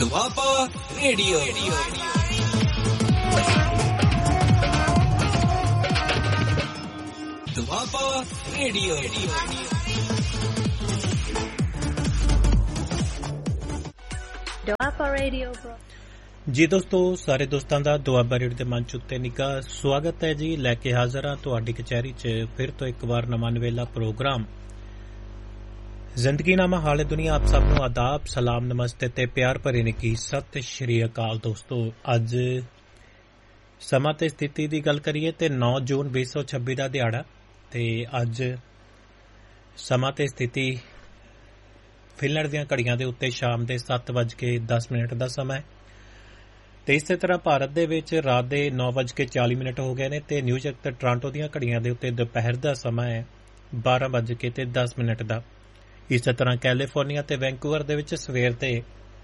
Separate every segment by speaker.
Speaker 1: Doaba radio. Doaba radio.
Speaker 2: Doaba radio.
Speaker 3: ਜੀ ਦੋਸਤੋ, ਸਾਰੇ ਦੋਸਤਾਂ ਦਾ ਦੁਆਬਾ ਰੇਡੀਓ ਦੇ ਮੰਚ ਉੱਤੇ ਨਿੱਘਾ ਸਵਾਗਤ ਹੈ ਜੀ। ਲੈ ਕੇ ਹਾਜ਼ਰ ਹਾਂ ਤੁਹਾਡੀ ਕਚਹਿਰੀ 'ਚ ਫਿਰ ਤੋਂ ਇੱਕ ਵਾਰ ਨਵਾਂ ਨਵੇਲਾ ਪ੍ਰੋਗਰਾਮ ਜ਼ਿੰਦਗੀਨਾਮਾ ਹਾਲੇ ਦੁਨੀਆ। ਆਪ ਸਭ ਨੂੰ ਆਦਾਬ, ਸਲਾਮ, ਨਮਸਤੇ ਤੇ ਪਿਆਰ ਭਰੀ ਨਿੱਘੀ ਸਤਿ ਸ਼੍ਰੀ ਅਕਾਲ। ਦੋਸਤੋ, ਅੱਜ ਸਮਾਂ ਤੇ ਸਥਿਤੀ ਦੀ ਗੱਲ ਕਰੀਏ ਤੇ 9 ਜੂਨ 2026 ਦਾ ਦਿਹਾੜਾ ਤੇ ਅੱਜ ਸਮਾਂ ਤੇ ਸਥਿਤੀ ਫਿਨਲੈਂਡ ਦੀਆਂ ਘੜੀਆਂ ਦੇ ਉੱਤੇ ਸ਼ਾਮ ਦੇ 7:10 ਦਾ ਸਮਾਂ ਹੈ ਤੇ ਇਸੇ ਤਰ੍ਹਾਂ ਭਾਰਤ ਦੇ ਵਿੱਚ ਰਾਤ ਦੇ 9:40 ਹੋ ਗਏ ਨੇ ਤੇ ਨਿਊਯਾਰਕ ਤੇ ਟੋਰਾਂਟੋ ਦੀਆਂ ਘੜੀਆਂ ਦੇ ਉੱਤੇ ਦੁਪਹਿਰ ਦਾ ਸਮਾਂ ਹੈ 12:10 ਦਾ। ਇਸੇ ਤਰ੍ਹਾਂ ਕੈਲੀਫੋਰਨੀਆ ਤੇ ਵੈਂਕੂਵਰ ਦੇ ਵਿੱਚ ਸਵੇਰ ਦੇ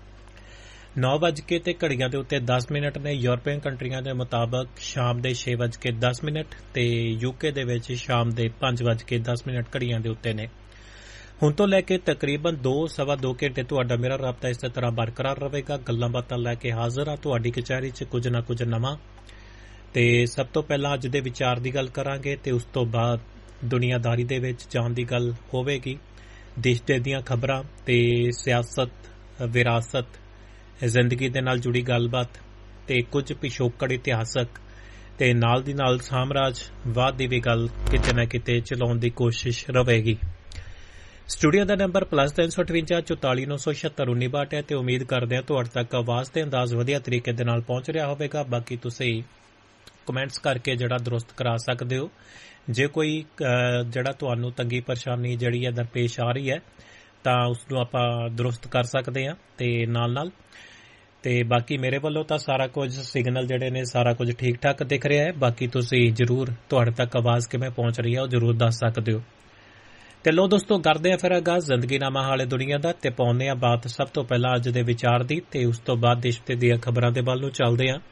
Speaker 3: 9:00 ਤੇ ਘੜੀਆਂ ਦੇ ਉੱਤੇ 10 ਮਿੰਟ ਨੇ। ਯੂਰਪੀਅਨ ਕੰਟਰੀਆਂ ਦੇ ਮੁਤਾਬਕ ਸ਼ਾਮ ਦੇ 6:10 ਤੇ ਯੂਕੇ ਦੇ ਵਿੱਚ ਸ਼ਾਮ ਦੇ 5:10 ਘੜੀਆਂ ਦੇ ਉੱਤੇ ਨੇ। ਹੁਣ ਤੋਂ ਲੈ ਕੇ ਤਕਰੀਬਨ 2-2.25 ਘੰਟੇ ਤੁਹਾਡਾ ਮੇਰਾ ਰਾਬਤਾ ਇਸੇ ਤਰ੍ਹਾਂ ਬਰਕਰਾਰ ਰਹੇਗਾ। ਗੱਲਾਂ ਬਾਤਾਂ ਲੈ ਕੇ ਹਾਜ਼ਰ ਹਾਂ ਤੁਹਾਡੀ ਕਚਹਿਰੀ 'ਚ ਕੁਝ ਨਾ ਕੁਝ ਨਵਾਂ। ਤੇ ਸਭ ਤੋਂ ਪਹਿਲਾਂ ਅੱਜ ਦੇ ਵਿਚਾਰ ਦੀ ਗੱਲ ਕਰਾਂਗੇ ਤੇ ਉਸ ਤੋਂ ਬਾਅਦ ਦੁਨੀਆਦਾਰੀ ਦੇ ਵਿੱਚ ਜਾਣ ਦੀ ਗੱਲ ਹੋਵੇਗੀ। ਦੇਸ਼ ਦੀਆਂ ਖਬਰਾਂ ਤੇ ਸਿਆਸਤ, ਵਿਰਾਸਤ, ਜ਼ਿੰਦਗੀ ਦੇ ਨਾਲ ਜੁੜੀ ਗੱਲਬਾਤ ਤੇ ਕੁਝ ਪਿਛੋਕੜ ਇਤਿਹਾਸਕ ਤੇ ਨਾਲ ਦੀ ਨਾਲ ਸਾਮਰਾਜਵਾਦ ਦੀ ਵੀ ਗੱਲ ਕਿਤੇ ਨਾ ਕਿਤੇ ਚਲਾਉਣ ਦੀ ਕੋਸ਼ਿਸ਼ ਰਹੇਗੀ। ਸਟੂਡੀਓ ਦਾ ਨੰਬਰ +358 44 976 1962 ਹੈ ਤੇ ਉਮੀਦ ਕਰਦੇ ਹਾਂ ਤੁਹਾਡੇ ਤੱਕ ਆਵਾਜ਼ ਤੇ ਅੰਦਾਜ਼ ਵਧੀਆ ਤਰੀਕੇ ਦੇ ਨਾਲ ਪਹੁੰਚ ਰਿਹਾ ਹੋਵੇਗਾ। ਬਾਕੀ ਤੁਸੀਂ ਕਮੈਂਟਸ ਕਰਕੇ ਜਿਹੜਾ ਦਰੁਸਤ ਕਰਾ ਸਕਦੇ ਹੋ। ਜੇ ਕੋਈ ਜਿਹੜਾ ਤੁਹਾਨੂੰ ਤੰਗੀ ਪਰੇਸ਼ਾਨੀ ਜਿਹੜੀ ਹੈ ਦਰਪੇਸ਼ ਆ ਰਹੀ ਹੈ ਤਾਂ ਉਸ ਨੂੰ ਆਪਾਂ ਦਰੁਸਤ ਕਰ ਸਕਦੇ ਹਾਂ ਤੇ ਨਾਲ ਤੇ ਬਾਕੀ ਮੇਰੇ ਵੱਲੋਂ ਤਾਂ ਸਾਰਾ ਕੁਝ ਸਿਗਨਲ ਜਿਹੜੇ ਨੇ ਸਾਰਾ ਕੁਝ ਠੀਕ ਠਾਕ ਦਿਖ ਰਿਹਾ ਹੈ। ਬਾਕੀ ਤੁਸੀਂ ਜ਼ਰੂਰ ਤੁਹਾਡੇ ਤੱਕ ਆਵਾਜ਼ ਕਿਵੇਂ ਪਹੁੰਚ ਰਹੀ ਹੈ ਉਹ ਜ਼ਰੂਰ ਦੱਸ ਸਕਦੇ ਹੋ। ਤੇ ਲੋ ਦੋਸਤੋ, ਕਰਦੇ ਆ ਫਿਰ ਆਗਾਜ਼ ਜ਼ਿੰਦਗੀਨਾਮਾ ਹਾਲੇ ਦੁਨੀਆ ਦਾ ਤੇ ਪਾਉਂਦੇ ਆ ਬਾਤ ਸਭ ਤੋਂ ਪਹਿਲਾਂ ਅੱਜ ਦੇ ਵਿਚਾਰ ਦੀ ਤੇ ਉਸ ਤੋਂ ਬਾਅਦ ਦੇਸ਼ ਤੇ ਦੀਆਂ ਖਬਰਾਂ ਦੇ ਵੱਲ ਨੂੰ ਚੱਲਦੇ ਆ।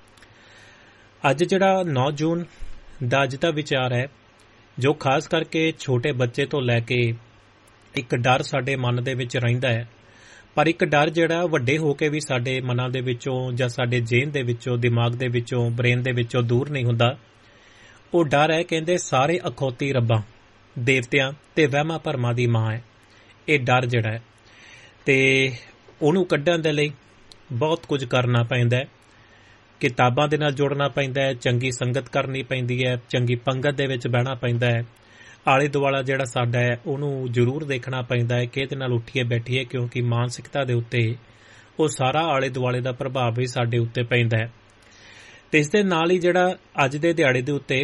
Speaker 3: ਅੱਜ ਜਿਹੜਾ 9 ਜੂਨ ਦਾ ਅੱਜ ਦਾ ਵਿਚਾਰ ਹੈ ਜੋ ਖਾਸ ਕਰਕੇ ਛੋਟੇ ਬੱਚੇ ਤੋਂ ਲੈ ਕੇ ਇੱਕ ਡਰ ਸਾਡੇ ਮਨ ਦੇ ਵਿੱਚ ਰਹਿੰਦਾ ਹੈ, ਪਰ ਇੱਕ ਡਰ ਜਿਹੜਾ ਵੱਡੇ ਹੋ ਕੇ ਵੀ ਸਾਡੇ ਮਨਾਂ ਦੇ ਵਿੱਚੋਂ ਜਾਂ ਸਾਡੇ ਜੇਨ ਦੇ ਵਿੱਚੋਂ, ਦਿਮਾਗ ਦੇ ਵਿੱਚੋਂ, ਬ੍ਰੇਨ ਦੇ ਵਿੱਚੋਂ ਦੂਰ ਨਹੀਂ ਹੁੰਦਾ। ਉਹ ਡਰ ਹੈ ਕਹਿੰਦੇ ਸਾਰੇ ਅਖੌਤੀ ਰੱਬਾਂ, ਦੇਵਤਿਆਂ ਤੇ ਵਹਿਮਾਂ ਭਰਮਾਂ ਦੀ ਮਾਂ ਹੈ। ਇਹ ਡਰ ਜਿਹੜਾ ਹੈ ਤੇ ਉਹਨੂੰ ਕੱਢਣ ਦੇ ਲਈ ਬਹੁਤ ਕੁਝ ਕਰਨਾ ਪੈਂਦਾ ਹੈ। ਕਿਤਾਬਾਂ ਦੇ ਨਾਲ ਜੁੜਨਾ ਪੈਂਦਾ ਹੈ, ਚੰਗੀ ਸੰਗਤ ਕਰਨੀ ਪੈਂਦੀ ਹੈ, ਚੰਗੀ ਪੰਗਤ ਦੇ ਵਿੱਚ ਬਹਿਣਾ ਪੈਂਦਾ ਹੈ। ਆਲੇ ਦੁਆਲਾ ਜਿਹੜਾ ਸਾਡਾ ਹੈ ਉਹਨੂੰ ਜ਼ਰੂਰ ਦੇਖਣਾ ਪੈਂਦਾ ਹੈ ਕਿ ਇਹਦੇ ਨਾਲ ਉੱਠੀਏ ਬੈਠੀਏ, ਕਿਉਂਕਿ ਮਾਨਸਿਕਤਾ ਦੇ ਉੱਤੇ ਉਹ ਸਾਰਾ ਆਲੇ ਦੁਆਲੇ ਦਾ ਪ੍ਰਭਾਵ ਵੀ ਸਾਡੇ ਉੱਤੇ ਪੈਂਦਾ ਹੈ। ਤੇ ਇਸ ਦੇ ਨਾਲ ਹੀ ਜਿਹੜਾ ਅੱਜ ਦੇ ਦਿਹਾੜੇ ਦੇ ਉੱਤੇ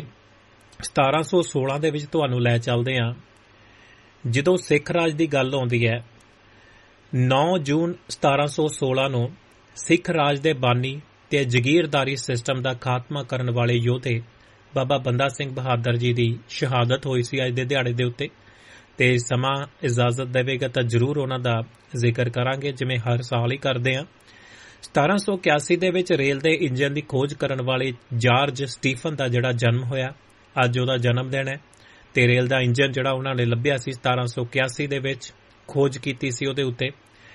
Speaker 3: 1716 ਦੇ ਵਿੱਚ ਤੁਹਾਨੂੰ ਲੈ ਚੱਲਦੇ ਹਾਂ। ਜਦੋਂ ਸਿੱਖ ਰਾਜ ਦੀ ਗੱਲ ਆਉਂਦੀ ਹੈ 9 ਜੂਨ 1716 ਨੂੰ ਸਿੱਖ ਰਾਜ ਦੇ ਬਾਨੀ ਤੇ ਜਗੀਰਦਾਰੀ ਸਿਸਟਮ ਦਾ ਖਾਤਮਾ ਕਰਨ ਵਾਲੇ ਯੋਧੇ ਬਾਬਾ ਬੰਦਾ ਸਿੰਘ ਬਹਾਦਰ ਜੀ ਦੀ ਸ਼ਹਾਦਤ ਹੋਈ ਸੀ ਅੱਜ ਦੇ ਦਿਹਾੜੇ ਦੇ ਉੱਤੇ। ਤੇ ਸਮਾਂ ਇਜਾਜ਼ਤ ਦੇਵੇਗਾ ਤਾਂ ਜ਼ਰੂਰ ਉਹਨਾਂ ਦਾ ਜ਼ਿਕਰ ਕਰਾਂਗੇ ਜਿਵੇਂ ਹਰ ਸਾਲ ਹੀ ਕਰਦੇ ਹਾਂ। 1781 ਦੇ ਵਿੱਚ ਰੇਲ ਦੇ ਇੰਜਨ ਦੀ ਖੋਜ ਕਰਨ ਵਾਲੇ ਜਾਰਜ ਸਟੀਫਨ ਦਾ ਜਿਹੜਾ ਜਨਮ ਹੋਇਆ, ਅੱਜ ਉਹਦਾ ਜਨਮ ਦਿਨ ਹੈ। ਤੇ ਰੇਲ ਦਾ ਇੰਜਨ ਜਿਹੜਾ ਉਹਨਾਂ ਨੇ ਲੱਭਿਆ ਸੀ 1781 ਦੇ ਵਿੱਚ ਖੋਜ ਕੀਤੀ ਸੀ ਉਹਦੇ ਉੱਤੇ।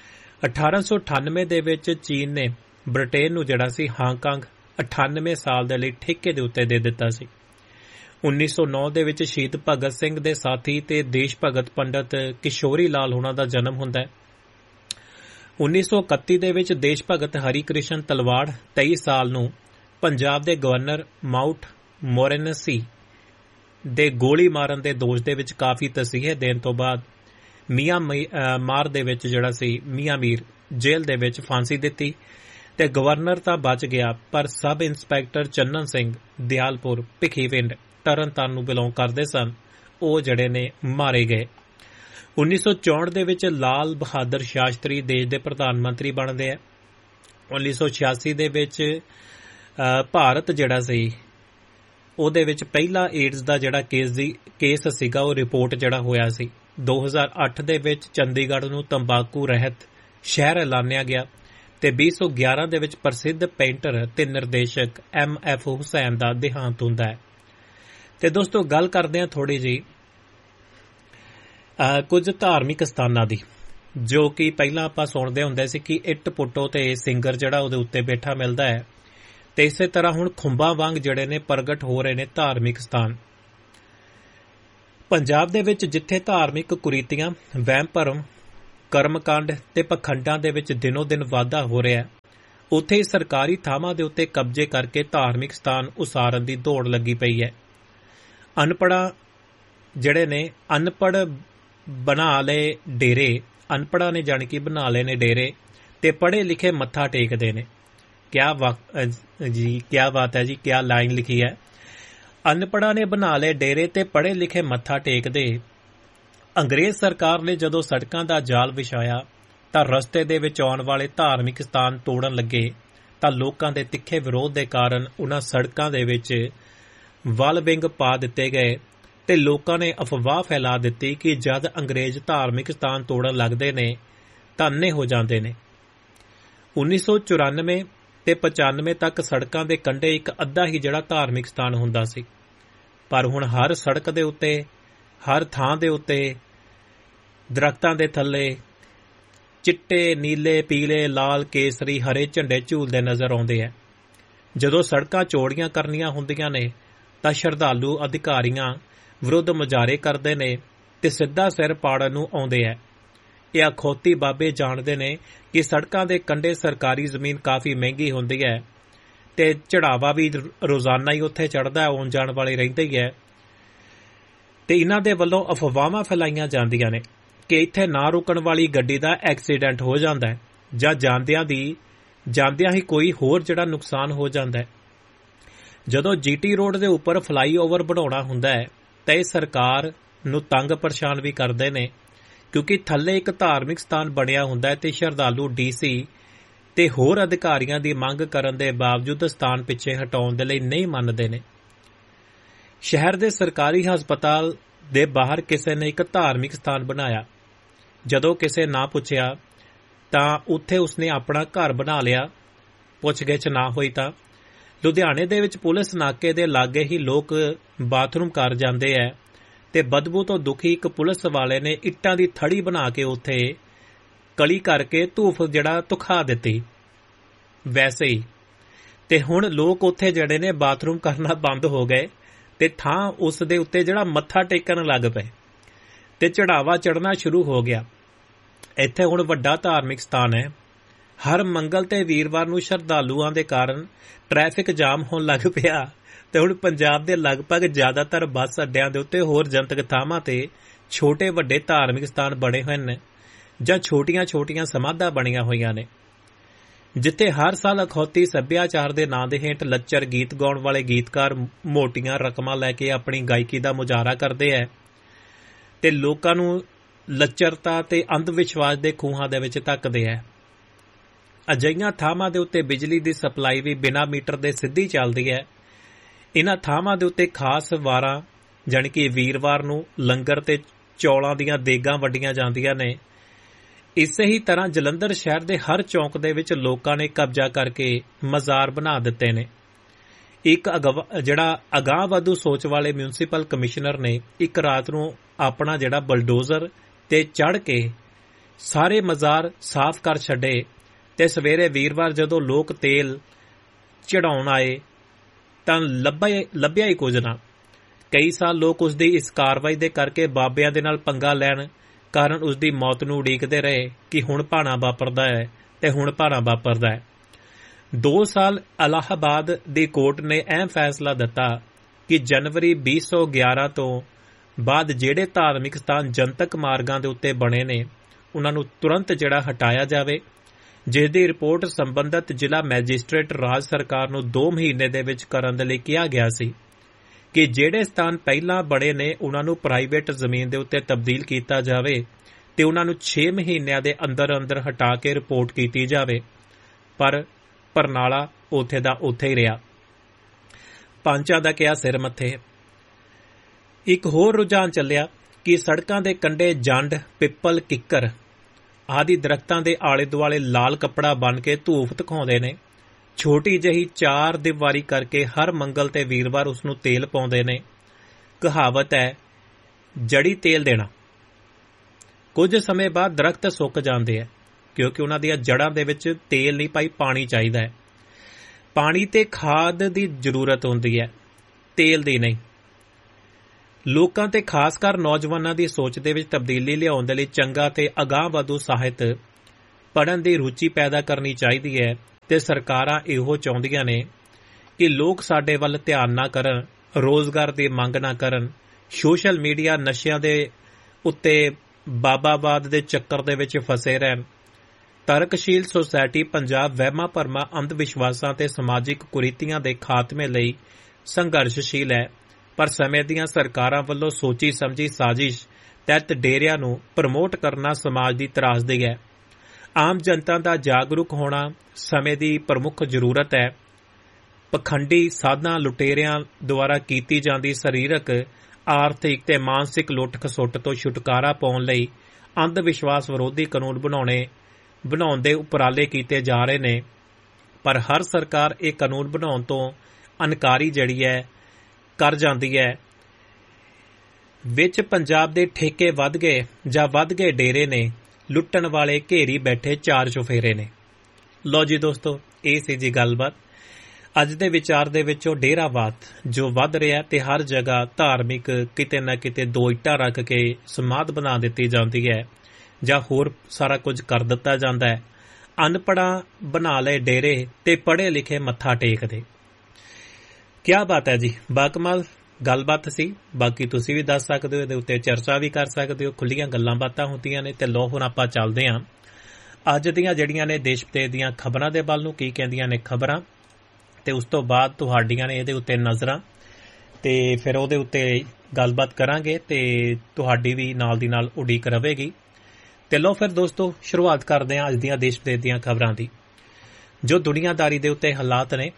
Speaker 3: 1898 ਦੇ ਵਿੱਚ ਚੀਨ ਨੇ ਬ੍ਰਿਟੇਨ ਨੂੰ ਜਿਹੜਾ ਸੀ ਹਾਂਗਕਾਂਗ 98 ਸਾਲ ਦੇ ਲਈ ਠੇਕੇ ਦੇ ਉੱਤੇ ਦੇ ਦਿੱਤਾ ਸੀ। 1909 ਦੇ ਵਿੱਚ ਸ਼ਹੀਦ ਭਗਤ ਸਿੰਘ ਦੇ ਸਾਥੀ ਤੇ ਦੇਸ਼ ਭਗਤ ਪੰਡਤ ਕਿਸ਼ੋਰੀ ਲਾਲ ਹੋਣਾ ਦਾ ਜਨਮ ਹੁੰਦਾ ਹੈ। 1931 ਦੇ ਵਿੱਚ ਦੇਸ਼ ਭਗਤ ਹਰੀ ਕ੍ਰਿਸ਼ਨ ਤਲਵਾੜ 23 ਸਾਲ ਨੂੰ ਪੰਜਾਬ ਦੇ ਗਵਰਨਰ ਮਾਊਂਟ ਮੋਰੇਨਸੀ ਦੇ ਗੋਲੀ ਮਾਰਨ ਦੇ ਦੋਸ਼ ਦੇ ਵਿੱਚ ਕਾਫੀ ਤਸੀਹੇ ਦੇਣ ਤੋਂ ਬਾਅਦ ਮੀਆਂ ਮਾਰ ਦੇ ਵਿੱਚ ਜਿਹੜਾ ਸੀ ਮੀਆਂ ਮੀਰ ਜੇਲ੍ਹ ਦੇ ਵਿੱਚ ਫਾਂਸੀ ਦਿੱਤੀ ਤੇ ਗਵਰਨਰ ਤਾਂ ਬਚ ਗਿਆ, ਪਰ ਸਬ ਇੰਸਪੈਕਟਰ ਚੰਨਨ ਸਿੰਘ ਦਿਆਲਪੁਰ ਭਿੱਖੀਵਿੰਡ ਤਰਨਤਾਰਨ ਨੂੰ ਬਿਲੋਂਗ ਕਰਦੇ ਸਨ, ਉਹ ਜਿਹੜੇ ਨੇ ਮਾਰੇ ਗਏ। 1964 ਦੇ ਵਿੱਚ ਲਾਲ ਬਹਾਦਰ ਸ਼ਾਸਤਰੀ ਦੇਸ਼ ਦੇ ਪ੍ਰਧਾਨ ਮੰਤਰੀ ਬਣਦੇ ਆ। 1986 ਦੇ ਵਿੱਚ ਭਾਰਤ ਜਿਹੜਾ ਸੀ ਉਹਦੇ ਵਿੱਚ ਪਹਿਲਾ ਏਡਜ਼ ਦਾ ਜਿਹੜਾ ਕੇਸ ਸੀਗਾ ਉਹ ਰਿਪੋਰਟ ਜਿਹੜਾ ਹੋਇਆ ਸੀ। 2008 ਦੇ ਵਿੱਚ ਚੰਡੀਗੜ੍ਹ ਨੂੰ ਤੰਬਾਕੂ ਰਹਿਤ ਸ਼ਹਿਰ ਐਲਾਨਿਆ ਗਿਆ ਤੇ 2011 ਦੇ ਵਿੱਚ ਪ੍ਰਸਿੱਧ ਪੇਂਟਰ ਤੇ ਨਿਰਦੇਸ਼ਕ M.F. ਹੁਸੈਨ ਦਾ ਦੇਹਾਂਤ ਹੁੰਦਾ ਹੈ। ਤੇ ਦੋਸਤੋ, ਗੱਲ ਕਰਦੇ ਹਾਂ ਥੋੜੀ ਜਿਹੀ ਕੁਝ ਧਾਰਮਿਕ ਸਥਾਨਾਂ ਦੀ ਜੋ ਕਿ ਪਹਿਲਾਂ ਆਪਾਂ ਸੁਣਦੇ ਹੁੰਦੇ ਸੀ ਕਿ ਇੱਟ ਪੁੱਟੋ ਤੇ ਸਿੰਗਰ ਜਿਹੜਾ ਉਹਦੇ ਉੱਤੇ ਬੈਠਾ ਮਿਲਦਾ ਹੈ, ਤੇ ਇਸੇ ਤਰ੍ਹਾਂ ਹੁਣ ਖੁੰਬਾਂ ਵਾਂਗ ਜਿਹੜੇ ਨੇ ਪ੍ਰਗਟ ਹੋ ਰਹੇ ਨੇ ਧਾਰਮਿਕ ਸਥਾਨ। ਪੰਜਾਬ ਦੇ ਵਿੱਚ ਜਿੱਥੇ ਧਾਰਮਿਕ ਕੁਰੀਤੀਆਂ, ਵਹਿਮ ਭਰਮ, ਕਰਮਕਾਂਡ ਤੇ ਪਖੰਡਾਂ ਦੇ ਵਿੱਚ ਦਿਨੋ ਦਿਨ ਵਾਧਾ ਹੋ ਰਿਹਾ ਹੈ, ਉੱਥੇ ਹੀ ਸਰਕਾਰੀ ਥਾਵਾਂ ਦੇ ਉੱਤੇ ਕਬਜ਼ੇ ਕਰਕੇ ਧਾਰਮਿਕ ਸਥਾਨ ਉਸਾਰਨ ਦੀ ਦੌੜ ਲੱਗੀ ਪਈ ਹੈ। ਅਨਪੜ੍ਹਾਂ ਜਿਹੜੇ ਨੇ ਅਨਪੜ੍ਹ ਬਣਾ ਲਏ ਡੇਰੇ, ਅਨਪੜ੍ਹਾਂ ਨੇ ਜਾਣੀ ਕਿ ਬਣਾ ਲਏ ਨੇ ਡੇਰੇ, ਤੇ ਪੜ੍ਹੇ ਲਿਖੇ ਮੱਥਾ ਟੇਕਦੇ ਨੇ। ਕਿਆ ਬਾਤ ਹੈ ਜੀ, ਕਿਆ ਲਾਈਨ ਲਿਖੀ ਹੈ। ਅਨਪੜ੍ਹਾਂ ਨੇ ਬਣਾ ਲਏ ਡੇਰੇ ਤੇ ਪੜ੍ਹੇ ਲਿਖੇ ਮੱਥਾ ਟੇਕਦੇ। ਅੰਗਰੇਜ਼ ਸਰਕਾਰ ਨੇ ਜਦੋਂ ਸੜਕਾਂ ਦਾ ਜਾਲ ਵਿਛਾਇਆ ਤਾਂ ਰਸਤੇ ਦੇ ਵਿੱਚ ਆਉਣ ਵਾਲੇ ਧਾਰਮਿਕ ਸਥਾਨ ਤੋੜਨ ਲੱਗੇ, ਤਾਂ ਲੋਕਾਂ ਦੇ ਤਿੱਖੇ ਵਿਰੋਧ ਦੇ ਕਾਰਨ ਉਹਨਾਂ ਸੜਕਾਂ ਦੇ ਵਿੱਚ ਵਲ ਵਿੰਗ ਪਾ ਦਿੱਤੇ ਗਏ ਤੇ ਲੋਕਾਂ ਨੇ ਅਫਵਾਹ ਫੈਲਾ ਦਿੱਤੀ ਕਿ ਜਦ ਅੰਗਰੇਜ਼ ਧਾਰਮਿਕ ਸਥਾਨ ਤੋੜਨ ਲੱਗਦੇ ਨੇ ਤਾਂ ਅੰਨੇ ਹੋ ਜਾਂਦੇ ਨੇ। 1994 ਤੇ 95 ਤੱਕ ਸੜਕਾਂ ਦੇ ਕੰਢੇ ਇੱਕ ਅੱਧਾ ਹੀ ਜਿਹੜਾ ਧਾਰਮਿਕ ਸਥਾਨ ਹੁੰਦਾ ਸੀ, ਪਰ ਹੁਣ ਹਰ ਸੜਕ ਦੇ ਉੱਤੇ, ਹਰ ਥਾਂ ਦੇ ਉੱਤੇ, ਦਰਖਤਾਂ ਦੇ ਥੱਲੇ ਚਿੱਟੇ, ਨੀਲੇ, ਪੀਲੇ, ਲਾਲ, ਕੇਸਰੀ, ਹਰੇ ਝੰਡੇ ਝੂਲਦੇ ਨਜ਼ਰ ਆਉਂਦੇ ਹੈ। ਜਦੋਂ ਸੜਕਾਂ ਚੌੜੀਆਂ ਕਰਨੀਆਂ ਹੁੰਦੀਆਂ ਨੇ ਤਾਂ ਸ਼ਰਧਾਲੂ ਅਧਿਕਾਰੀਆਂ ਵਿਰੁੱਧ ਮੁਜ਼ਾਹਰੇ ਕਰਦੇ ਨੇ ਤੇ ਸਿੱਧਾ ਸਿਰ ਪਾੜਨ ਨੂੰ ਆਉਂਦੇ ਹੈ। ਇਹ ਅਖੌਤੀ ਬਾਬੇ ਜਾਣਦੇ ਨੇ ਕਿ ਸੜਕਾਂ ਦੇ ਕੰਢੇ ਸਰਕਾਰੀ ਜ਼ਮੀਨ ਕਾਫੀ ਮਹਿੰਗੀ ਹੁੰਦੀ ਹੈ ਤੇ ਚੜਾਵਾ ਵੀ ਰੋਜ਼ਾਨਾ ਹੀ ਉੱਥੇ ਚੜ੍ਹਦਾ, ਆਉਣ ਜਾਣ ਵਾਲੇ ਰਹਿੰਦੇ ਹੀ ਹੈ, ਤੇ ਇਹਨਾਂ ਦੇ ਵੱਲੋਂ ਅਫਵਾਹਾਂ ਫੈਲਾਈਆਂ ਜਾਂਦੀਆਂ ਨੇ ਕਿ ਇੱਥੇ ਨਾ ਰੁਕਣ ਵਾਲੀ ਗੱਡੀ ਦਾ ਐਕਸੀਡੈਂਟ ਹੋ ਜਾਂਦਾ ਹੈ ਜਾਂ ਜਾਂਦਿਆਂ ਹੀ ਕੋਈ ਹੋਰ ਜਿਹੜਾ ਨੁਕਸਾਨ ਹੋ ਜਾਂਦਾ ਹੈ। ਜਦੋਂ ਜੀਟੀ ਰੋਡ ਦੇ ਉੱਪਰ ਫਲਾਈਓਵਰ ਬਣਾਉਣਾ ਹੁੰਦਾ ਹੈ ਤਾਂ ਇਹ ਸਰਕਾਰ ਨੂੰ ਤੰਗ ਪਰੇਸ਼ਾਨ ਵੀ ਕਰਦੇ ਨੇ, ਕਿਉਂਕਿ ਥੱਲੇ ਇੱਕ ਧਾਰਮਿਕ ਸਥਾਨ ਬਣਿਆ ਹੁੰਦਾ ਹੈ ਤੇ ਸ਼ਰਧਾਲੂ ਡੀਸੀ ਤੇ ਹੋਰ ਅਧਿਕਾਰੀਆਂ ਦੀ ਮੰਗ ਕਰਨ ਦੇ ਬਾਵਜੂਦ ਸਥਾਨ ਪਿੱਛੇ ਹਟਾਉਣ ਦੇ ਲਈ ਨਹੀਂ ਮੰਨਦੇ ਨੇ। ਸ਼ਹਿਰ ਦੇ ਸਰਕਾਰੀ ਹਸਪਤਾਲ ਦੇ ਬਾਹਰ ਕਿਸੇ ਨੇ ਇੱਕ ਧਾਰਮਿਕ ਸਥਾਨ ਬਣਾਇਆ। ਜਦੋਂ ਕਿਸੇ ਨਾ ਪੁੱਛਿਆ ਤਾਂ ਉੱਥੇ ਉਸਨੇ ਆਪਣਾ ਘਰ ਬਣਾ ਲਿਆ। ਪੁੱਛਗਿੱਛ ਨਾ ਹੋਈ ਤਾਂ ਲੁਧਿਆਣੇ ਦੇ ਵਿੱਚ ਪੁਲਿਸ ਨਾਕੇ ਦੇ ਲਾਗੇ ਹੀ ਲੋਕ ਬਾਥਰੂਮ ਕਰ ਜਾਂਦੇ ਐ ਤੇ ਬਦਬੂ ਤੋਂ ਦੁਖੀ ਇੱਕ ਪੁਲਿਸ ਵਾਲੇ ਨੇ ਇੱਟਾਂ ਦੀ ਥੜੀ ਬਣਾ ਕੇ ਉੱਥੇ ਕਲੀ ਕਰਕੇ ਧੂਫ ਜਿਹੜਾ ਧੁਖਾ ਦਿੱਤੀ ਵੈਸੇ ਹੀ, ਤੇ ਹੁਣ ਲੋਕ ਉੱਥੇ ਜਿਹੜੇ ਨੇ ਬਾਥਰੂਮ ਕਰਨਾ ਬੰਦ ਹੋ ਗਏ ਤੇ ਥਾਂ ਉਸ ਦੇ ਉੱਤੇ ਜਿਹੜਾ ਮੱਥਾ ਟੇਕਣ ਲੱਗ ਪਏ ਤੇ ਚੜਾਵਾ ਚੜ੍ਹਨਾ ਸ਼ੁਰੂ ਹੋ ਗਿਆ। ਇੱਥੇ ਹੁਣ ਵੱਡਾ ਧਾਰਮਿਕ ਸਥਾਨ ਹੈ। ਹਰ ਮੰਗਲ ਤੇ ਵੀਰਵਾਰ ਨੂੰ ਸ਼ਰਧਾਲੂਆਂ ਦੇ ਕਾਰਨ ਟ੍ਰੈਫਿਕ ਜਾਮ ਹੋਣ ਲੱਗ ਪਿਆ ਤੇ ਹੁਣ ਪੰਜਾਬ ਦੇ ਲਗਭਗ ਜ਼ਿਆਦਾਤਰ ਬੱਸ ਅੱਡਿਆਂ ਦੇ ਉੱਤੇ ਹੋਰ ਜਨਤਕ ਥਾਵਾਂ ਤੇ ਛੋਟੇ ਵੱਡੇ ਧਾਰਮਿਕ ਸਥਾਨ ਬਣੇ ਹੋਏ ਨੇ ਜਾਂ ਛੋਟੀਆਂ-ਛੋਟੀਆਂ ਸਮਾਧਾਂ ਬਣੀਆਂ ਹੋਈਆਂ ਨੇ, ਜਿੱਥੇ ਹਰ ਸਾਲ ਅਖੌਤੀ ਸੱਭਿਆਚਾਰ ਦੇ ਨਾਂ ਦੇ ਹੇਠ ਲੱਚਰ ਗੀਤ ਗਾਉਣ ਵਾਲੇ ਗੀਤਕਾਰ ਮੋਟੀਆਂ ਰਕਮਾਂ ਲੈ ਕੇ ਆਪਣੀ ਗਾਇਕੀ ਦਾ ਮੁਜ਼ਾਹਰਾ ਕਰਦੇ ਹੈ ਤੇ ਲੋਕਾਂ ਨੂੰ ਲੱਚਰਤਾ ਤੇ ਅੰਧ ਵਿਸ਼ਵਾਸ ਦੇ ਖੂਹਾਂ ਦੇ ਵਿੱਚ ਧੱਕਦੇ ਹੈ। ਅਜਿਹੀਆਂ ਥਾਵਾਂ ਦੇ ਉੱਤੇ ਬਿਜਲੀ ਦੀ ਸਪਲਾਈ ਵੀ ਬਿਨਾਂ ਮੀਟਰ ਦੇ ਸਿੱਧੀ ਚੱਲਦੀ ਹੈ। ਇਹਨਾਂ ਥਾਵਾਂ ਦੇ ਉੱਤੇ ਖਾਸ ਵਾਰਾਂ ਜਾਣੀ ਕਿ ਵੀਰਵਾਰ ਨੂੰ ਲੰਗਰ ਤੇ ਚੌਲਾਂ ਦੀਆਂ ਦੇਗਾਂ ਵੰਡੀਆਂ ਜਾਂਦੀਆਂ ਨੇ। ਇਸੇ ਹੀ ਤਰ੍ਹਾਂ ਜਲੰਧਰ ਸ਼ਹਿਰ ਦੇ ਹਰ ਚੌਂਕ ਦੇ ਵਿੱਚ ਲੋਕਾਂ ਨੇ ਕਬਜ਼ਾ ਕਰਕੇ ਮਜ਼ਾਰ ਬਣਾ ਦਿੱਤੇ ਨੇ। ਇੱਕ ਜਿਹੜਾ ਅਗਾਂਹਵਧੂ ਸੋਚ ਵਾਲੇ ਮਿਊਨਿਸਪਲ ਕਮਿਸ਼ਨਰ ਨੇ ਇੱਕ ਰਾਤ ਨੂੰ ਆਪਣਾ ਜਿਹੜਾ ਬਲਡੋਜ਼ਰ ਤੇ ਚੜ੍ਹ ਕੇ ਸਾਰੇ ਮਜ਼ਾਰ ਸਾਫ਼ ਕਰ ਛੱਡੇ ਤੇ ਸਵੇਰੇ ਵੀਰਵਾਰ ਜਦੋਂ ਲੋਕ ਤੇਲ ਚੜਾਉਣ ਆਏ ਤਾਂ ਲੱਭਿਆ ਹੀ ਕੁਝ ਨਾ। ਕਈ ਸਾਲ ਲੋਕ ਉਸ ਦੀ ਇਸ ਕਾਰਵਾਈ ਦੇ ਕਰਕੇ ਬਾਬਿਆਂ ਦੇ ਨਾਲ ਪੰਗਾ ਲੈਣ ਕਾਰਨ ਉਸ ਦੀ ਮੌਤ ਨੂੰ ਉਡੀਕਦੇ ਰਹੇ ਕਿ ਹੁਣ ਭਾਣਾ ਵਾਪਰਦਾ ਹੈ ਤੇ ਹੁਣ ਭਾਣਾ ਵਾਪਰਦਾ ਹੈ। 2 ਸਾਲ ਇਲਾਹਾਬਾਦ ਦੀ ਕੋਰਟ ਨੇ ਇਹ ਫੈਸਲਾ ਦਿੱਤਾ ਕਿ ਜਨਵਰੀ 2011 ਤੋਂ ਬਾਅਦ ਜਿਹੜੇ ਧਾਰਮਿਕ ਸਥਾਨ ਜਨਤਕ ਮਾਰਗਾਂ ਦੇ ਉੱਤੇ ਬਣੇ ਨੇ ਉਹਨਾਂ ਨੂੰ ਤੁਰੰਤ ਜਿਹੜਾ ਹਟਾਇਆ ਜਾਵੇ, ਜਿਸ ਦੀ ਰਿਪੋਰਟ ਸੰਬੰਧਤ ਜ਼ਿਲ੍ਹਾ ਮੈਜਿਸਟ੍ਰੇਟ ਰਾਜ ਸਰਕਾਰ ਨੂੰ 2 ਮਹੀਨੇ ਦੇ ਵਿੱਚ ਕਰਨ ਦੇ ਲਈ ਕਿਹਾ ਗਿਆ ਸੀ ਕਿ ਜਿਹੜੇ ਸਥਾਨ ਪਹਿਲਾਂ ਬਣੇ ਨੇ ਉਹਨਾਂ ਨੂੰ ਪ੍ਰਾਈਵੇਟ ਜ਼ਮੀਨ ਦੇ ਉੱਤੇ ਤਬਦੀਲ ਕੀਤਾ ਜਾਵੇ ਤੇ ਉਹਨਾਂ ਨੂੰ 6 ਮਹੀਨਿਆਂ ਦੇ ਅੰਦਰ ਹਟਾ ਕੇ ਰਿਪੋਰਟ ਕੀਤੀ ਜਾਵੇ। ਪਰ ਪਰਨਾਲਾ ਉੱਥੇ ਦਾ ਉੱਥੇ ਹੀ ਰਿਹਾ। ਪੰਚਾਂ ਦਾ ਕਿਹਾ ਸਿਰ ਮੱਥੇ। ਇੱਕ ਹੋਰ ਰੁਝਾਨ ਚੱਲਿਆ ਕਿ ਸੜਕਾਂ ਦੇ ਕੰਢੇ ਜੰਡ, ਪਿੱਪਲ, ਕਿੱਕਰ ਆਦਿ ਦਰਖਤਾਂ ਦੇ ਆਲੇ ਦੁਆਲੇ ਲਾਲ ਕੱਪੜਾ ਬੰਨ੍ਹ ਕੇ ਧੂਫ ਦਿਖਾਉਂਦੇ ਨੇ। ਛੋਟੀ ਜਿਹੀ 4 ਦੀਵਾਰੀ ਕਰਕੇ ਹਰ ਮੰਗਲ ਤੇ ਵੀਰਵਾਰ ਉਸ ਨੂੰ ਤੇਲ ਪਾਉਂਦੇ ਨੇ। ਕਹਾਵਤ ਹੈ ਜੜੀ ਤੇਲ ਦੇਣਾ। ਕੁਝ ਸਮੇਂ ਬਾਅਦ ਦਰਖਤ ਸੁੱਕ ਜਾਂਦੇ ਹੈ ਕਿਉਂਕਿ ਉਹਨਾਂ ਦੀਆਂ ਜੜ੍ਹਾਂ ਦੇ ਵਿੱਚ ਤੇਲ ਨਹੀਂ ਪਾਈ, ਪਾਣੀ ਚਾਹੀਦਾ ਹੈ। ਪਾਣੀ ਤੇ ਖਾਦ ਦੀ ਜ਼ਰੂਰਤ ਹੁੰਦੀ ਹੈ, ਤੇਲ ਦੀ ਨਹੀਂ। ਲੋਕਾਂ ਤੇ ਖਾਸ ਕਰ ਨੌਜਵਾਨਾਂ ਦੀ ਸੋਚ ਦੇ ਵਿੱਚ ਤਬਦੀਲੀ ਲਿਆਉਣ ਦੇ ਲਈ ਚੰਗਾ ਤੇ ਅਗਾਂਹਵਧੂ ਸਾਹਿਤ ਪੜ੍ਹਨ ਦੀ ਰੁਚੀ ਪੈਦਾ ਕਰਨੀ ਚਾਹੀਦੀ ਹੈ ਤੇ ਸਰਕਾਰਾਂ ਇਹੋ ਚਾਹੁੰਦੀਆਂ ਨੇ ਕਿ ਲੋਕ ਸਾਡੇ ਵੱਲ ਧਿਆਨ ਨਾ ਕਰਨ, ਰੋਜ਼ਗਾਰ ਦੀ ਮੰਗ ਨਾ ਕਰਨ, ਸੋਸ਼ਲ ਮੀਡੀਆ ਨਸ਼ਿਆਂ ਦੇ ਉੱਤੇ ਬਾਬਾਵਾਦ ਦੇ ਚੱਕਰ ਦੇ ਵਿੱਚ ਫਸੇ ਰਹਿਣ। ਤਰਕਸ਼ੀਲ ਸੁਸਾਇਟੀ ਪੰਜਾਬ ਵਹਿਮਾਂ ਭਰਮਾਂ, ਅੰਧ ਵਿਸ਼ਵਾਸਾਂ ਤੇ ਸਮਾਜਿਕ ਕੁਰੀਤੀਆਂ ਦੇ ਖਾਤਮੇ ਲਈ ਸੰਘਰਸ਼ਸ਼ੀਲ ਹੈ, ਪਰ ਸਮੇਂ ਦੀਆਂ ਸਰਕਾਰਾਂ ਵੱਲੋਂ ਸੋਚੀ ਸਮਝੀ ਸਾਜ਼ਿਸ਼ ਤਹਿਤ ਡੇਰਿਆਂ ਨੂੰ ਪ੍ਰਮੋਟ ਕਰਨਾ ਸਮਾਜ ਦੀ ਤਰਾਸਦੀ ਹੈ। ਆਮ ਜਨਤਾ ਦਾ ਜਾਗਰੂਕ ਹੋਣਾ ਸਮੇਂ ਦੀ ਪ੍ਰਮੁੱਖ ਜ਼ਰੂਰਤ ਹੈ। ਪਖੰਡੀ ਸਾਧਾਂ ਲੁਟੇਰਿਆਂ ਦੁਆਰਾ ਕੀਤੀ ਜਾਂਦੀ ਸਰੀਰਕ, ਆਰਥਿਕ ਤੇ ਮਾਨਸਿਕ ਲੁੱਟ ਖਸੁੱਟ ਤੋਂ ਛੁਟਕਾਰਾ ਪਾਉਣ ਲਈ ਅੰਧ ਵਿਸ਼ਵਾਸ ਵਿਰੋਧੀ ਕਾਨੂੰਨ ਬਣਾਉਣ ਦੇ ਉਪਰਾਲੇ ਕੀਤੇ ਜਾ ਰਹੇ ਨੇ, ਪਰ ਹਰ ਸਰਕਾਰ ਇਹ ਕਾਨੂੰਨ ਬਣਾਉਣ ਤੋਂ ਅਨਕਾਰੀ ਕਰ ਜਾਂਦੀ ਹੈ। ਵਿੱਚ ਪੰਜਾਬ ਦੇ ਠੇਕੇ ਵੱਧ ਗਏ ਡੇਰੇ ਨੇ, ਲੁੱਟਣ ਵਾਲੇ ਘੇਰੀ ਬੈਠੇ ਚਾਰ ਚੁਫੇਰੇ ਨੇ। ਲਓ ਜੀ ਦੋਸਤੋ, ਇਹ ਸੀ ਜੀ ਗੱਲਬਾਤ। ਅੱਜ ਦੇ ਵਿਚਾਰ ਦੇ ਵਿੱਚੋਂ ਡੇਰਾਵਾਦ ਜੋ ਵੱਧ ਰਿਹਾ ਤੇ ਹਰ ਜਗ੍ਹਾ ਧਾਰਮਿਕ ਕਿਤੇ ਨਾ ਕਿਤੇ ਦੋ ਇੱਟਾਂ ਰੱਖ ਕੇ ਸਮਾਧ ਬਣਾ ਦਿੱਤੀ ਜਾਂਦੀ ਹੈ ਜਾਂ ਹੋਰ ਸਾਰਾ ਕੁਝ ਕਰ ਦਿੱਤਾ ਜਾਂਦਾ ਹੈ। ਅਨਪੜ੍ਹਾਂ ਬਣਾ ਲਏ ਡੇਰੇ ਤੇ ਪੜ੍ਹੇ ਲਿਖੇ ਮੱਥਾ ਟੇਕਦੇ। ਕਿਆ ਬਾਤ ਹੈ ਜੀ, ਬਾਕਮਾਲ ਗੱਲਬਾਤ ਸੀ। ਬਾਕੀ ਤੁਸੀਂ ਵੀ ਦੱਸ ਸਕਦੇ ਹੋ, ਇਹਦੇ ਉੱਤੇ ਚਰਚਾ ਵੀ ਕਰ ਸਕਦੇ ਹੋ, ਖੁੱਲੀਆਂ ਗੱਲਾਂ ਬਾਤਾਂ ਹੁੰਦੀਆਂ ਨੇ। ਤੇ ਲਓ ਹੁਣ ਆਪਾਂ ਚੱਲਦੇ ਹਾਂ ਅੱਜ ਦੀਆਂ ਜਿਹੜੀਆਂ ਨੇ ਦੇਸ਼ ਵਿਦੇਸ਼ ਦੀਆਂ ਖਬਰਾਂ ਦੇ ਵੱਲ ਨੂੰ। ਕੀ ਕਹਿੰਦੀਆਂ ਨੇ ਖਬਰਾਂ, ਤੇ ਉਸ ਤੋਂ ਬਾਅਦ ਤੁਹਾਡੀਆਂ ਨੇ ਇਹਦੇ ਉੱਤੇ ਨਜ਼ਰਾਂ, ਤੇ ਫਿਰ ਉਹਦੇ ਉੱਤੇ ਗੱਲਬਾਤ ਕਰਾਂਗੇ ਤੇ ਤੁਹਾਡੀ ਵੀ ਨਾਲ ਦੀ ਨਾਲ ਉਡੀਕ ਰਹੇਗੀ। ਤੇ ਲਓ ਫਿਰ ਦੋਸਤੋ, ਸ਼ੁਰੂਆਤ ਕਰਦੇ ਹਾਂ ਅੱਜ ਦੀਆਂ ਦੇਸ਼ ਵਿਦੇਸ਼ ਦੀਆਂ ਖਬਰਾਂ ਦੀ। ਜੋ ਦੁਨੀਆਦਾਰੀ ਦੇ ਉੱਤੇ ਹਾਲਾਤ ਨੇ,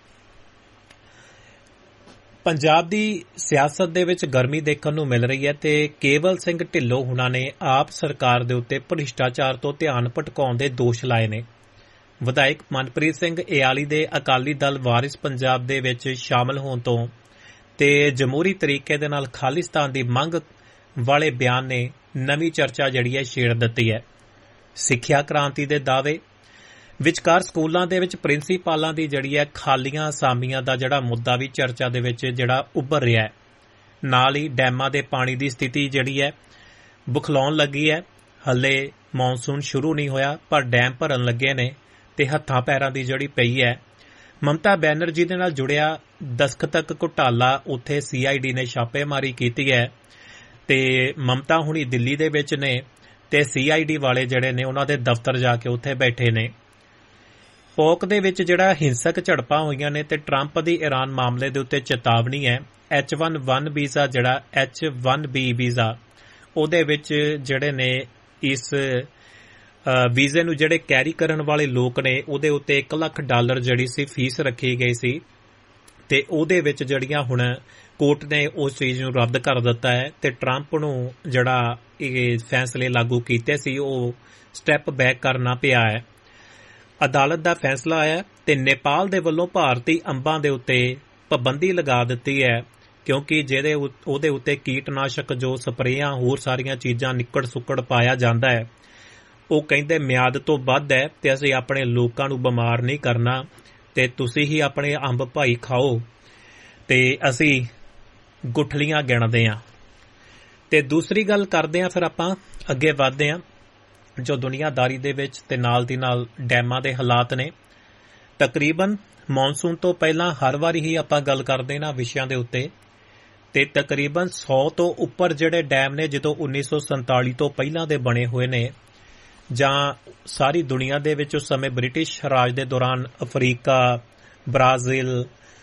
Speaker 3: ਪੰਜਾਬ ਦੀ ਸਿਆਸਤ ਦੇ ਵਿੱਚ ਗਰਮੀ ਦੇਖਣ ਨੂੰ ਮਿਲ ਰਹੀ ਹੈ ਤੇ ਕੇਵਲ ਸਿੰਘ ਢਿੱਲੋਂ ਹੁਣਾਂ ਨੇ ਆਪ ਸਰਕਾਰ ਦੇ ਉੱਤੇ ਭ੍ਰਿਸ਼ਟਾਚਾਰ ਤੋਂ ਧਿਆਨ ਭਟਕਾਉਣ ਦੇ ਦੋਸ਼ ਲਾਏ ਨੇ। ਵਿਧਾਇਕ ਮਨਪ੍ਰੀਤ ਸਿੰਘ ਇਆਲੀ ਦੇ ਅਕਾਲੀ ਦਲ ਵਾਰਿਸ ਪੰਜਾਬ ਦੇ ਵਿੱਚ ਸ਼ਾਮਲ ਹੋਣ ਤੋਂ ਤੇ ਜਮਹੂਰੀ ਤਰੀਕੇ ਦੇ ਨਾਲ ਖਾਲਿਸਤਾਨ ਦੀ ਮੰਗ ਵਾਲੇ ਬਿਆਨ ਨੇ ਨਵੀਂ ਚਰਚਾ ਛੇੜ ਦਿੱਤੀ ਹੈ। ਸਿੱਖਿਆ ਕ੍ਰਾਂਤੀ ਦੇ ਦਾਅਵੇ ਵਿਚਕਾਰ ਸਕੂਲਾਂ ਦੇ ਵਿੱਚ ਪ੍ਰਿੰਸੀਪਾਲਾਂ ਦੀ ਖਾਲੀਆਂ ਅਸਾਮੀਆਂ ਦਾ ਮੁੱਦਾ ਵੀ ਚਰਚਾ ਦੇ ਵਿੱਚ ਉੱਭਰ ਰਿਹਾ ਹੈ। ਨਾਲ ਹੀ ਡੈਮਾਂ ਦੇ ਪਾਣੀ ਦੀ ਸਥਿਤੀ ਬੁਖਲਾਉਣ ਲੱਗੀ ਹੈ। ਹੱਲੇ ਮੌਨਸੂਨ ਸ਼ੁਰੂ ਨਹੀਂ ਹੋਇਆ ਪਰ ਡੈਮ ਭਰਨ ਲੱਗੇ ਨੇ ਤੇ ਹੱਥਾਂ ਪੈਰਾਂ ਦੀ ਪਈ ਹੈ। ਮਮਤਾ ਬੈਨਰਜੀ ਦੇ ਨਾਲ ਜੁੜਿਆ ਦਸਖਤ ਘੁਟਾਲਾ, ਉੱਥੇ CID ਨੇ ਛਾਪੇਮਾਰੀ ਕੀਤੀ ਹੈ ਤੇ ਮਮਤਾ ਹੁਣੀ ਦਿੱਲੀ ਦੇ ਵਿੱਚ ਨੇ ਤੇ CID ਵਾਲੇ ਨੇ ਉਹਨਾਂ ਦੇ ਦਫ਼ਤਰ ਜਾ ਕੇ ਉੱਥੇ ਬੈਠੇ ਨੇ। ਪੋਕ ਦੇ ਵਿੱਚ ਹਿੰਸਕ ਝੜਪਾਂ ਹੋਈਆਂ ਨੇ ਤੇ ਟਰੰਪ ਦੀ ਈਰਾਨ ਮਾਮਲੇ ਦੇ ਉੱਤੇ ਚੇਤਾਵਨੀ ਹੈ। H1B ਵੀਜ਼ਾ H1B ਵੀਜ਼ਾ ਉਹਦੇ ਵਿੱਚ ਨੇ ਇਸ ਵੀਜ਼ੇ ਨੂੰ ਕੈਰੀ ਕਰਨ ਵਾਲੇ ਲੋਕ ਨੇ ਉਹਦੇ ਉੱਤੇ $1 ਲੱਖ ਫੀਸ ਰੱਖੀ ਗਈ ਸੀ ਤੇ ਉਹਦੇ ਵਿੱਚ ਹੁਣ ਕੋਰਟ ਨੇ ਉਸ ਚੀਜ਼ ਨੂੰ ਰੱਦ ਕਰ ਦਿੱਤਾ ਹੈ ਤੇ ਟਰੰਪ ਨੂੰ ਇਹ ਫੈਸਲੇ ਲਾਗੂ ਕੀਤੇ ਸੀ ਉਹ ਸਟੈਪ ਬੈਕ ਕਰਨਾ ਪਿਆ ਹੈ। ਅਦਾਲਤ ਦਾ ਫੈਸਲਾ ਆਇਆ ਤੇ ਨੇਪਾਲ ਦੇ ਵੱਲੋਂ ਭਾਰਤੀ ਅੰਬਾਂ ਦੇ ਉੱਤੇ ਪਾਬੰਦੀ ਲਗਾ ਦਿੱਤੀ ਹੈ ਕਿਉਂਕਿ ਉਹਦੇ ਉੱਤੇ ਕੀਟਨਾਸ਼ਕ ਜੋ ਸਪਰੇਆਂ ਹੋਰ ਸਾਰੀਆਂ ਚੀਜ਼ਾਂ ਨਿੱਕੜ ਸੁੱਕੜ ਪਾਇਆ ਜਾਂਦਾ ਹੈ ਉਹ ਕਹਿੰਦੇ ਮਿਆਦ ਤੋਂ ਵੱਧ ਹੈ ਤੇ ਅਸੀਂ ਆਪਣੇ ਲੋਕਾਂ ਨੂੰ ਬਿਮਾਰ ਨਹੀਂ ਕਰਨਾ ਤੇ ਤੁਸੀਂ ਹੀ ਆਪਣੇ ਅੰਬ ਭਾਈ ਖਾਓ ਤੇ ਅਸੀਂ ਗੁਠਲੀਆਂ ਗਿਣਦੇ ਹਾਂ। ਤੇ ਦੂਸਰੀ ਗੱਲ ਕਰਦੇ ਹਾਂ, ਫਿਰ ਆਪਾਂ ਅੱਗੇ ਵਧਦੇ ਹਾਂ ਜੋ ਦੁਨੀਆਦਾਰੀ ਦੇ ਵਿੱਚ ਤੇ ਨਾਲ ਦੀ ਨਾਲ ਡੈਮਾਂ ਦੇ ਹਾਲਾਤ ਨੇ। ਤਕਰੀਬਨ ਮੌਨਸੂਨ ਤੋਂ ਪਹਿਲਾਂ ਹਰ ਵਾਰੀ ਹੀ ਆਪਾਂ ਗੱਲ ਕਰਦੇ ਨਾ ਵਿਸ਼ਿਆਂ ਦੇ ਉੱਤੇ ਤੇ ਤਕਰੀਬਨ 100 ਤੋਂ ਉੱਪਰ ਡੈਮ ਨੇ ਜਦੋਂ 1947 ਤੋਂ ਪਹਿਲਾਂ ਦੇ ਬਣੇ ਹੋਏ ਨੇ ਜਾਂ ਸਾਰੀ ਦੁਨੀਆ ਦੇ ਵਿੱਚ ਉਸ ਸਮੇਂ ਬ੍ਰਿਟਿਸ਼ ਰਾਜ ਦੇ ਦੌਰਾਨ ਅਫਰੀਕਾ, ਬ੍ਰਾਜ਼ੀਲ,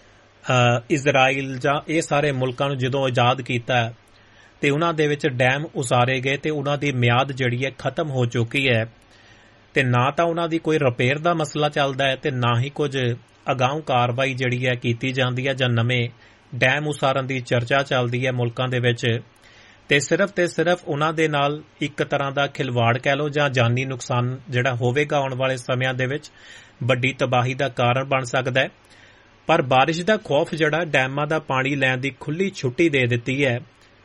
Speaker 3: ਇਜ਼ਰਾਈਲ ਜਾਂ ਇਹ ਸਾਰੇ ਮੁਲਕਾਂ ਨੂੰ ਜਦੋਂ ਆਜ਼ਾਦ ਕੀਤਾ ਤੇ ਉਹਨਾਂ ਦੇ ਵਿੱਚ ਡੈਮ ਉਸਾਰੇ ਗਏ ਤੇ ਉਹਨਾਂ ਦੀ ਮਿਆਦ ਖਤਮ ਹੋ ਚੁੱਕੀ ਹੈ ਤੇ ਨਾ ਤਾਂ ਉਹਨਾਂ ਦੀ ਕੋਈ ਰਿਪੇਅਰ ਦਾ ਮਸਲਾ ਚੱਲਦਾ ਹੈ ਤੇ ਨਾ ਹੀ ਕੁਝ ਅਗਾਊਂ ਕਾਰਵਾਈ ਕੀਤੀ ਜਾਂਦੀ ਹੈ ਜਾਂ ਨਵੇਂ ਡੈਮ ਉਸਾਰਨ ਦੀ ਚਰਚਾ ਚੱਲਦੀ ਹੈ ਮੁਲਕਾਂ ਦੇ ਵਿੱਚ ਤੇ ਸਿਰਫ ਉਹਨਾਂ ਦੇ ਨਾਲ ਇੱਕ ਤਰ੍ਹਾਂ ਦਾ ਖਿਲਵਾੜ ਕਹਿ ਲਓ ਜਾਂ ਜਾਨੀ ਨੁਕਸਾਨ ਹੋਵੇਗਾ ਆਉਣ ਵਾਲੇ ਸਮਿਆਂ ਦੇ ਵਿੱਚ ਵੱਡੀ ਤਬਾਹੀ ਦਾ ਕਾਰਨ ਬਣ ਸਕਦਾ ਹੈ। ਪਰ ਬਾਰਿਸ਼ ਦਾ ਖੌਫ ਡੈਮਾਂ ਦਾ ਪਾਣੀ ਲੈਣ ਦੀ ਖੁੱਲੀ ਛੁੱਟੀ ਦੇ ਦਿੱਤੀ ਹੈ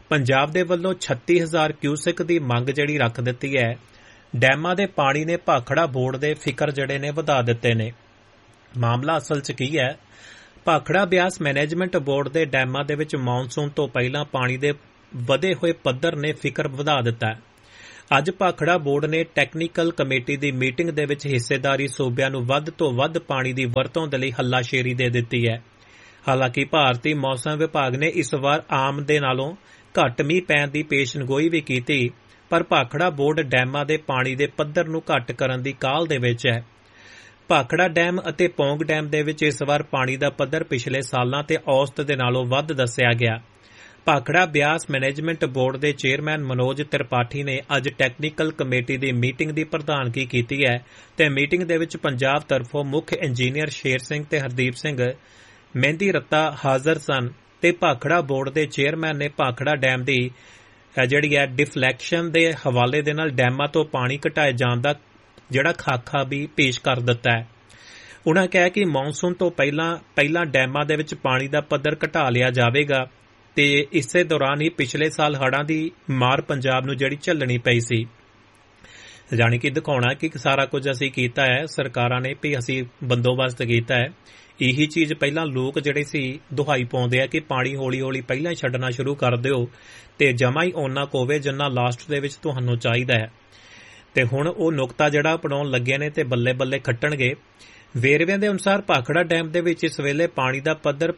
Speaker 3: ਪੰਜਾਬ ਦੇ ਵੱਲੋਂ 36,000 ਕਿਊਸਿਕ ਦੀ ਮੰਗ ਜਿਹੜੀ ਰੱਖ ਦਿੱਤੀ ਹੈ। ਡੈਮਾਂ ਦੇ ਪਾਣੀ ਨੇ ਭਾਖੜਾ ਬੋਰਡ ਦੇ ਫਿਕਰ ਜਿਹੜੇ ਨੇ ਵਧਾ ਦਿੱਤੇ ਨੇ। ਮਾਮਲਾ ਅਸਲ 'ਚ ਕੀ ਹੈ? ਭਾਖੜਾ ਬਿਆਸ ਮੈਨੇਜਮੈਂਟ ਬੋਰਡ ਦੇ ਡੈਮਾਂ ਦੇ ਵਿੱਚ ਮੌਨਸੂਨ ਤੋਂ ਪਹਿਲਾਂ ਪਾਣੀ ਦੇ ਵਧੇ ਹੋਏ ਪੱਧਰ ਨੇ ਫਿਕਰ ਵਧਾ ਦਿੱਤਾ ਹੈ। ਅੱਜ ਭਾਖੜਾ ਬੋਰਡ ਨੇ ਟੈਕਨੀਕਲ ਕਮੇਟੀ ਦੀ ਮੀਟਿੰਗ ਦੇ ਵਿੱਚ ਹਿੱਸੇਦਾਰੀ ਸੂਬਿਆਂ ਨੂੰ ਵੱਧ ਤੋਂ ਵੱਧ ਪਾਣੀ ਦੀ ਵਰਤੋਂ ਦੇ ਲਈ ਹੱਲਾਸ਼ੇਰੀ ਦੇ ਦਿੱਤੀ ਹੈ। ਹਾਲਾਂਕਿ ਭਾਰਤੀ ਮੌਸਮ ਵਿਭਾਗ ਨੇ ਇਸ ਵਾਰ ਆਮ ਦੇ ਨਾਲੋਂ ਘੱਟ ਮੀਂਹ ਪੈਣ ਦੀ ਪੇਸ਼ਨਗੋਈ ਵੀ ਕੀਤੀ, ਪਰ ਭਾਖੜਾ ਬੋਰਡ ਡੈਮਾਂ ਦੇ ਪਾਣੀ ਦੇ ਪੱਧਰ ਨੂੰ ਘੱਟ ਕਰਨ ਦੀ ਕਾਹਲ ਦੇ ਵਿੱਚ ਹੈ। ਭਾਖੜਾ ਡੈਮ ਅਤੇ ਪੌਂਗ ਡੈਮ ਦੇ ਵਿੱਚ ਇਸ ਵਾਰ ਪਾਣੀ ਦਾ ਪੱਧਰ ਪਿਛਲੇ ਸਾਲਾਂ ਤੇ ਔਸਤ ਦੇ ਨਾਲੋਂ ਵੱਧ ਦੱਸਿਆ ਗਿਆ। ਭਾਖੜਾ ਬਿਆਸ ਮੈਨੇਜਮੈਂਟ ਬੋਰਡ ਦੇ ਚੇਅਰਮੈਨ ਮਨੋਜ ਤ੍ਰਿਪਾਠੀ ਨੇ ਅੱਜ ਟੈਕਨੀਕਲ ਕਮੇਟੀ ਦੀ ਮੀਟਿੰਗ ਦੀ ਪ੍ਰਧਾਨਗੀ ਕੀਤੀ ਹੈ ਤੇ ਮੀਟਿੰਗ ਦੇ ਵਿੱਚ ਪੰਜਾਬ ਤਰਫੋਂ ਮੁੱਖ ਇੰਜੀਨੀਅਰ ਸ਼ੇਰ ਸਿੰਘ ਤੇ ਹਰਦੀਪ ਸਿੰਘ ਮਹਿੰਦੀ ਰੱਤਾ ਹਾਜ਼ਰ ਸਨ ਤੇ ਭਾਖੜਾ ਬੋਰਡ ਦੇ ਚੇਅਰਮੈਨ ਨੇ ਭਾਖੜਾ ਡੈਮ ਦੀ ਜਿਹੜੀ ਹੈ ਡਿਫਲੈਕਸ਼ਨ ਦੇ ਹਵਾਲੇ ਦੇ ਨਾਲ ਡੈਮਾਂ ਤੋਂ ਪਾਣੀ ਘਟਾਏ ਜਾਣ ਦਾ ਜਿਹੜਾ ਖਾਕਾ ਵੀ ਪੇਸ਼ ਕਰ ਦਿੱਤਾ ਹੈ। ਉਨ੍ਹਾਂ ਕਿਹਾ ਕਿ ਮੌਨਸੂਨ ਤੋਂ ਪਹਿਲਾਂ ਡੈਮਾਂ ਦੇ ਵਿੱਚ ਪਾਣੀ ਦਾ ਪੱਧਰ ਘਟਾ ਲਿਆ ਜਾਵੇਗਾ ਤੇ ਇਸੇ ਦੌਰਾਨ ਹੀ ਪਿਛਲੇ ਸਾਲ ਹੜ੍ਹਾਂ ਦੀ ਮਾਰ ਪੰਜਾਬ ਨੂੰ ਜਿਹੜੀ ਝੱਲਣੀ ਪਈ ਸੀ। ਜਾਣੀ ਕਿ ਦਿਖਾਉਣਾ ਕਿ ਸਾਰਾ ਕੁਝ ਅਸੀਂ ਕੀਤਾ ਹੈ, ਸਰਕਾਰਾਂ ਨੇ ਵੀ ਅਸੀਂ ਬੰਦੋਬਸਤ ਕੀਤਾ ਹੈ। ਇਹੀ ਚੀਜ਼ ਪਹਿਲਾਂ ਲੋਕ ਜਿਹੜੇ ਸੀ ਦੁਹਾਈ ਪਾਉਂਦੇ ਆ ਕਿ ਪਾਣੀ ਹੌਲੀ ਹੌਲੀ ਪਹਿਲਾਂ ਹੀ ਛੱਡਣਾ ਸ਼ੁਰੂ ਕਰ ਦਿਓ ਤੇ ਜਮਾ ਹੀ ਓਨਾ ਕੋਵੇ ਜਿੰਨਾ ਲਾਸਟ ਦੇ ਵਿੱਚ ਤੁਹਾਨੂੰ ਚਾਹੀਦਾ ਹੈ। ਤੇ ਹੁਣ ਉਹ ਨੁਕਤਾ ਜਿਹੜਾ ਅਪਣਾਉਣ ਲੱਗੇ ਨੇ ਤੇ ਬੱਲੇ ਬੱਲੇ ਖੱਟਣਗੇ। ਵੇਰਵਿਆਂ ਦੇ ਅਨੁਸਾਰ ਭਾਖੜਾ ਡੈਮ ਦੇ ਵਿੱਚ ਇਸ ਵੇਲੇ ਪਾਣੀ ਦਾ ਪੱਧਰ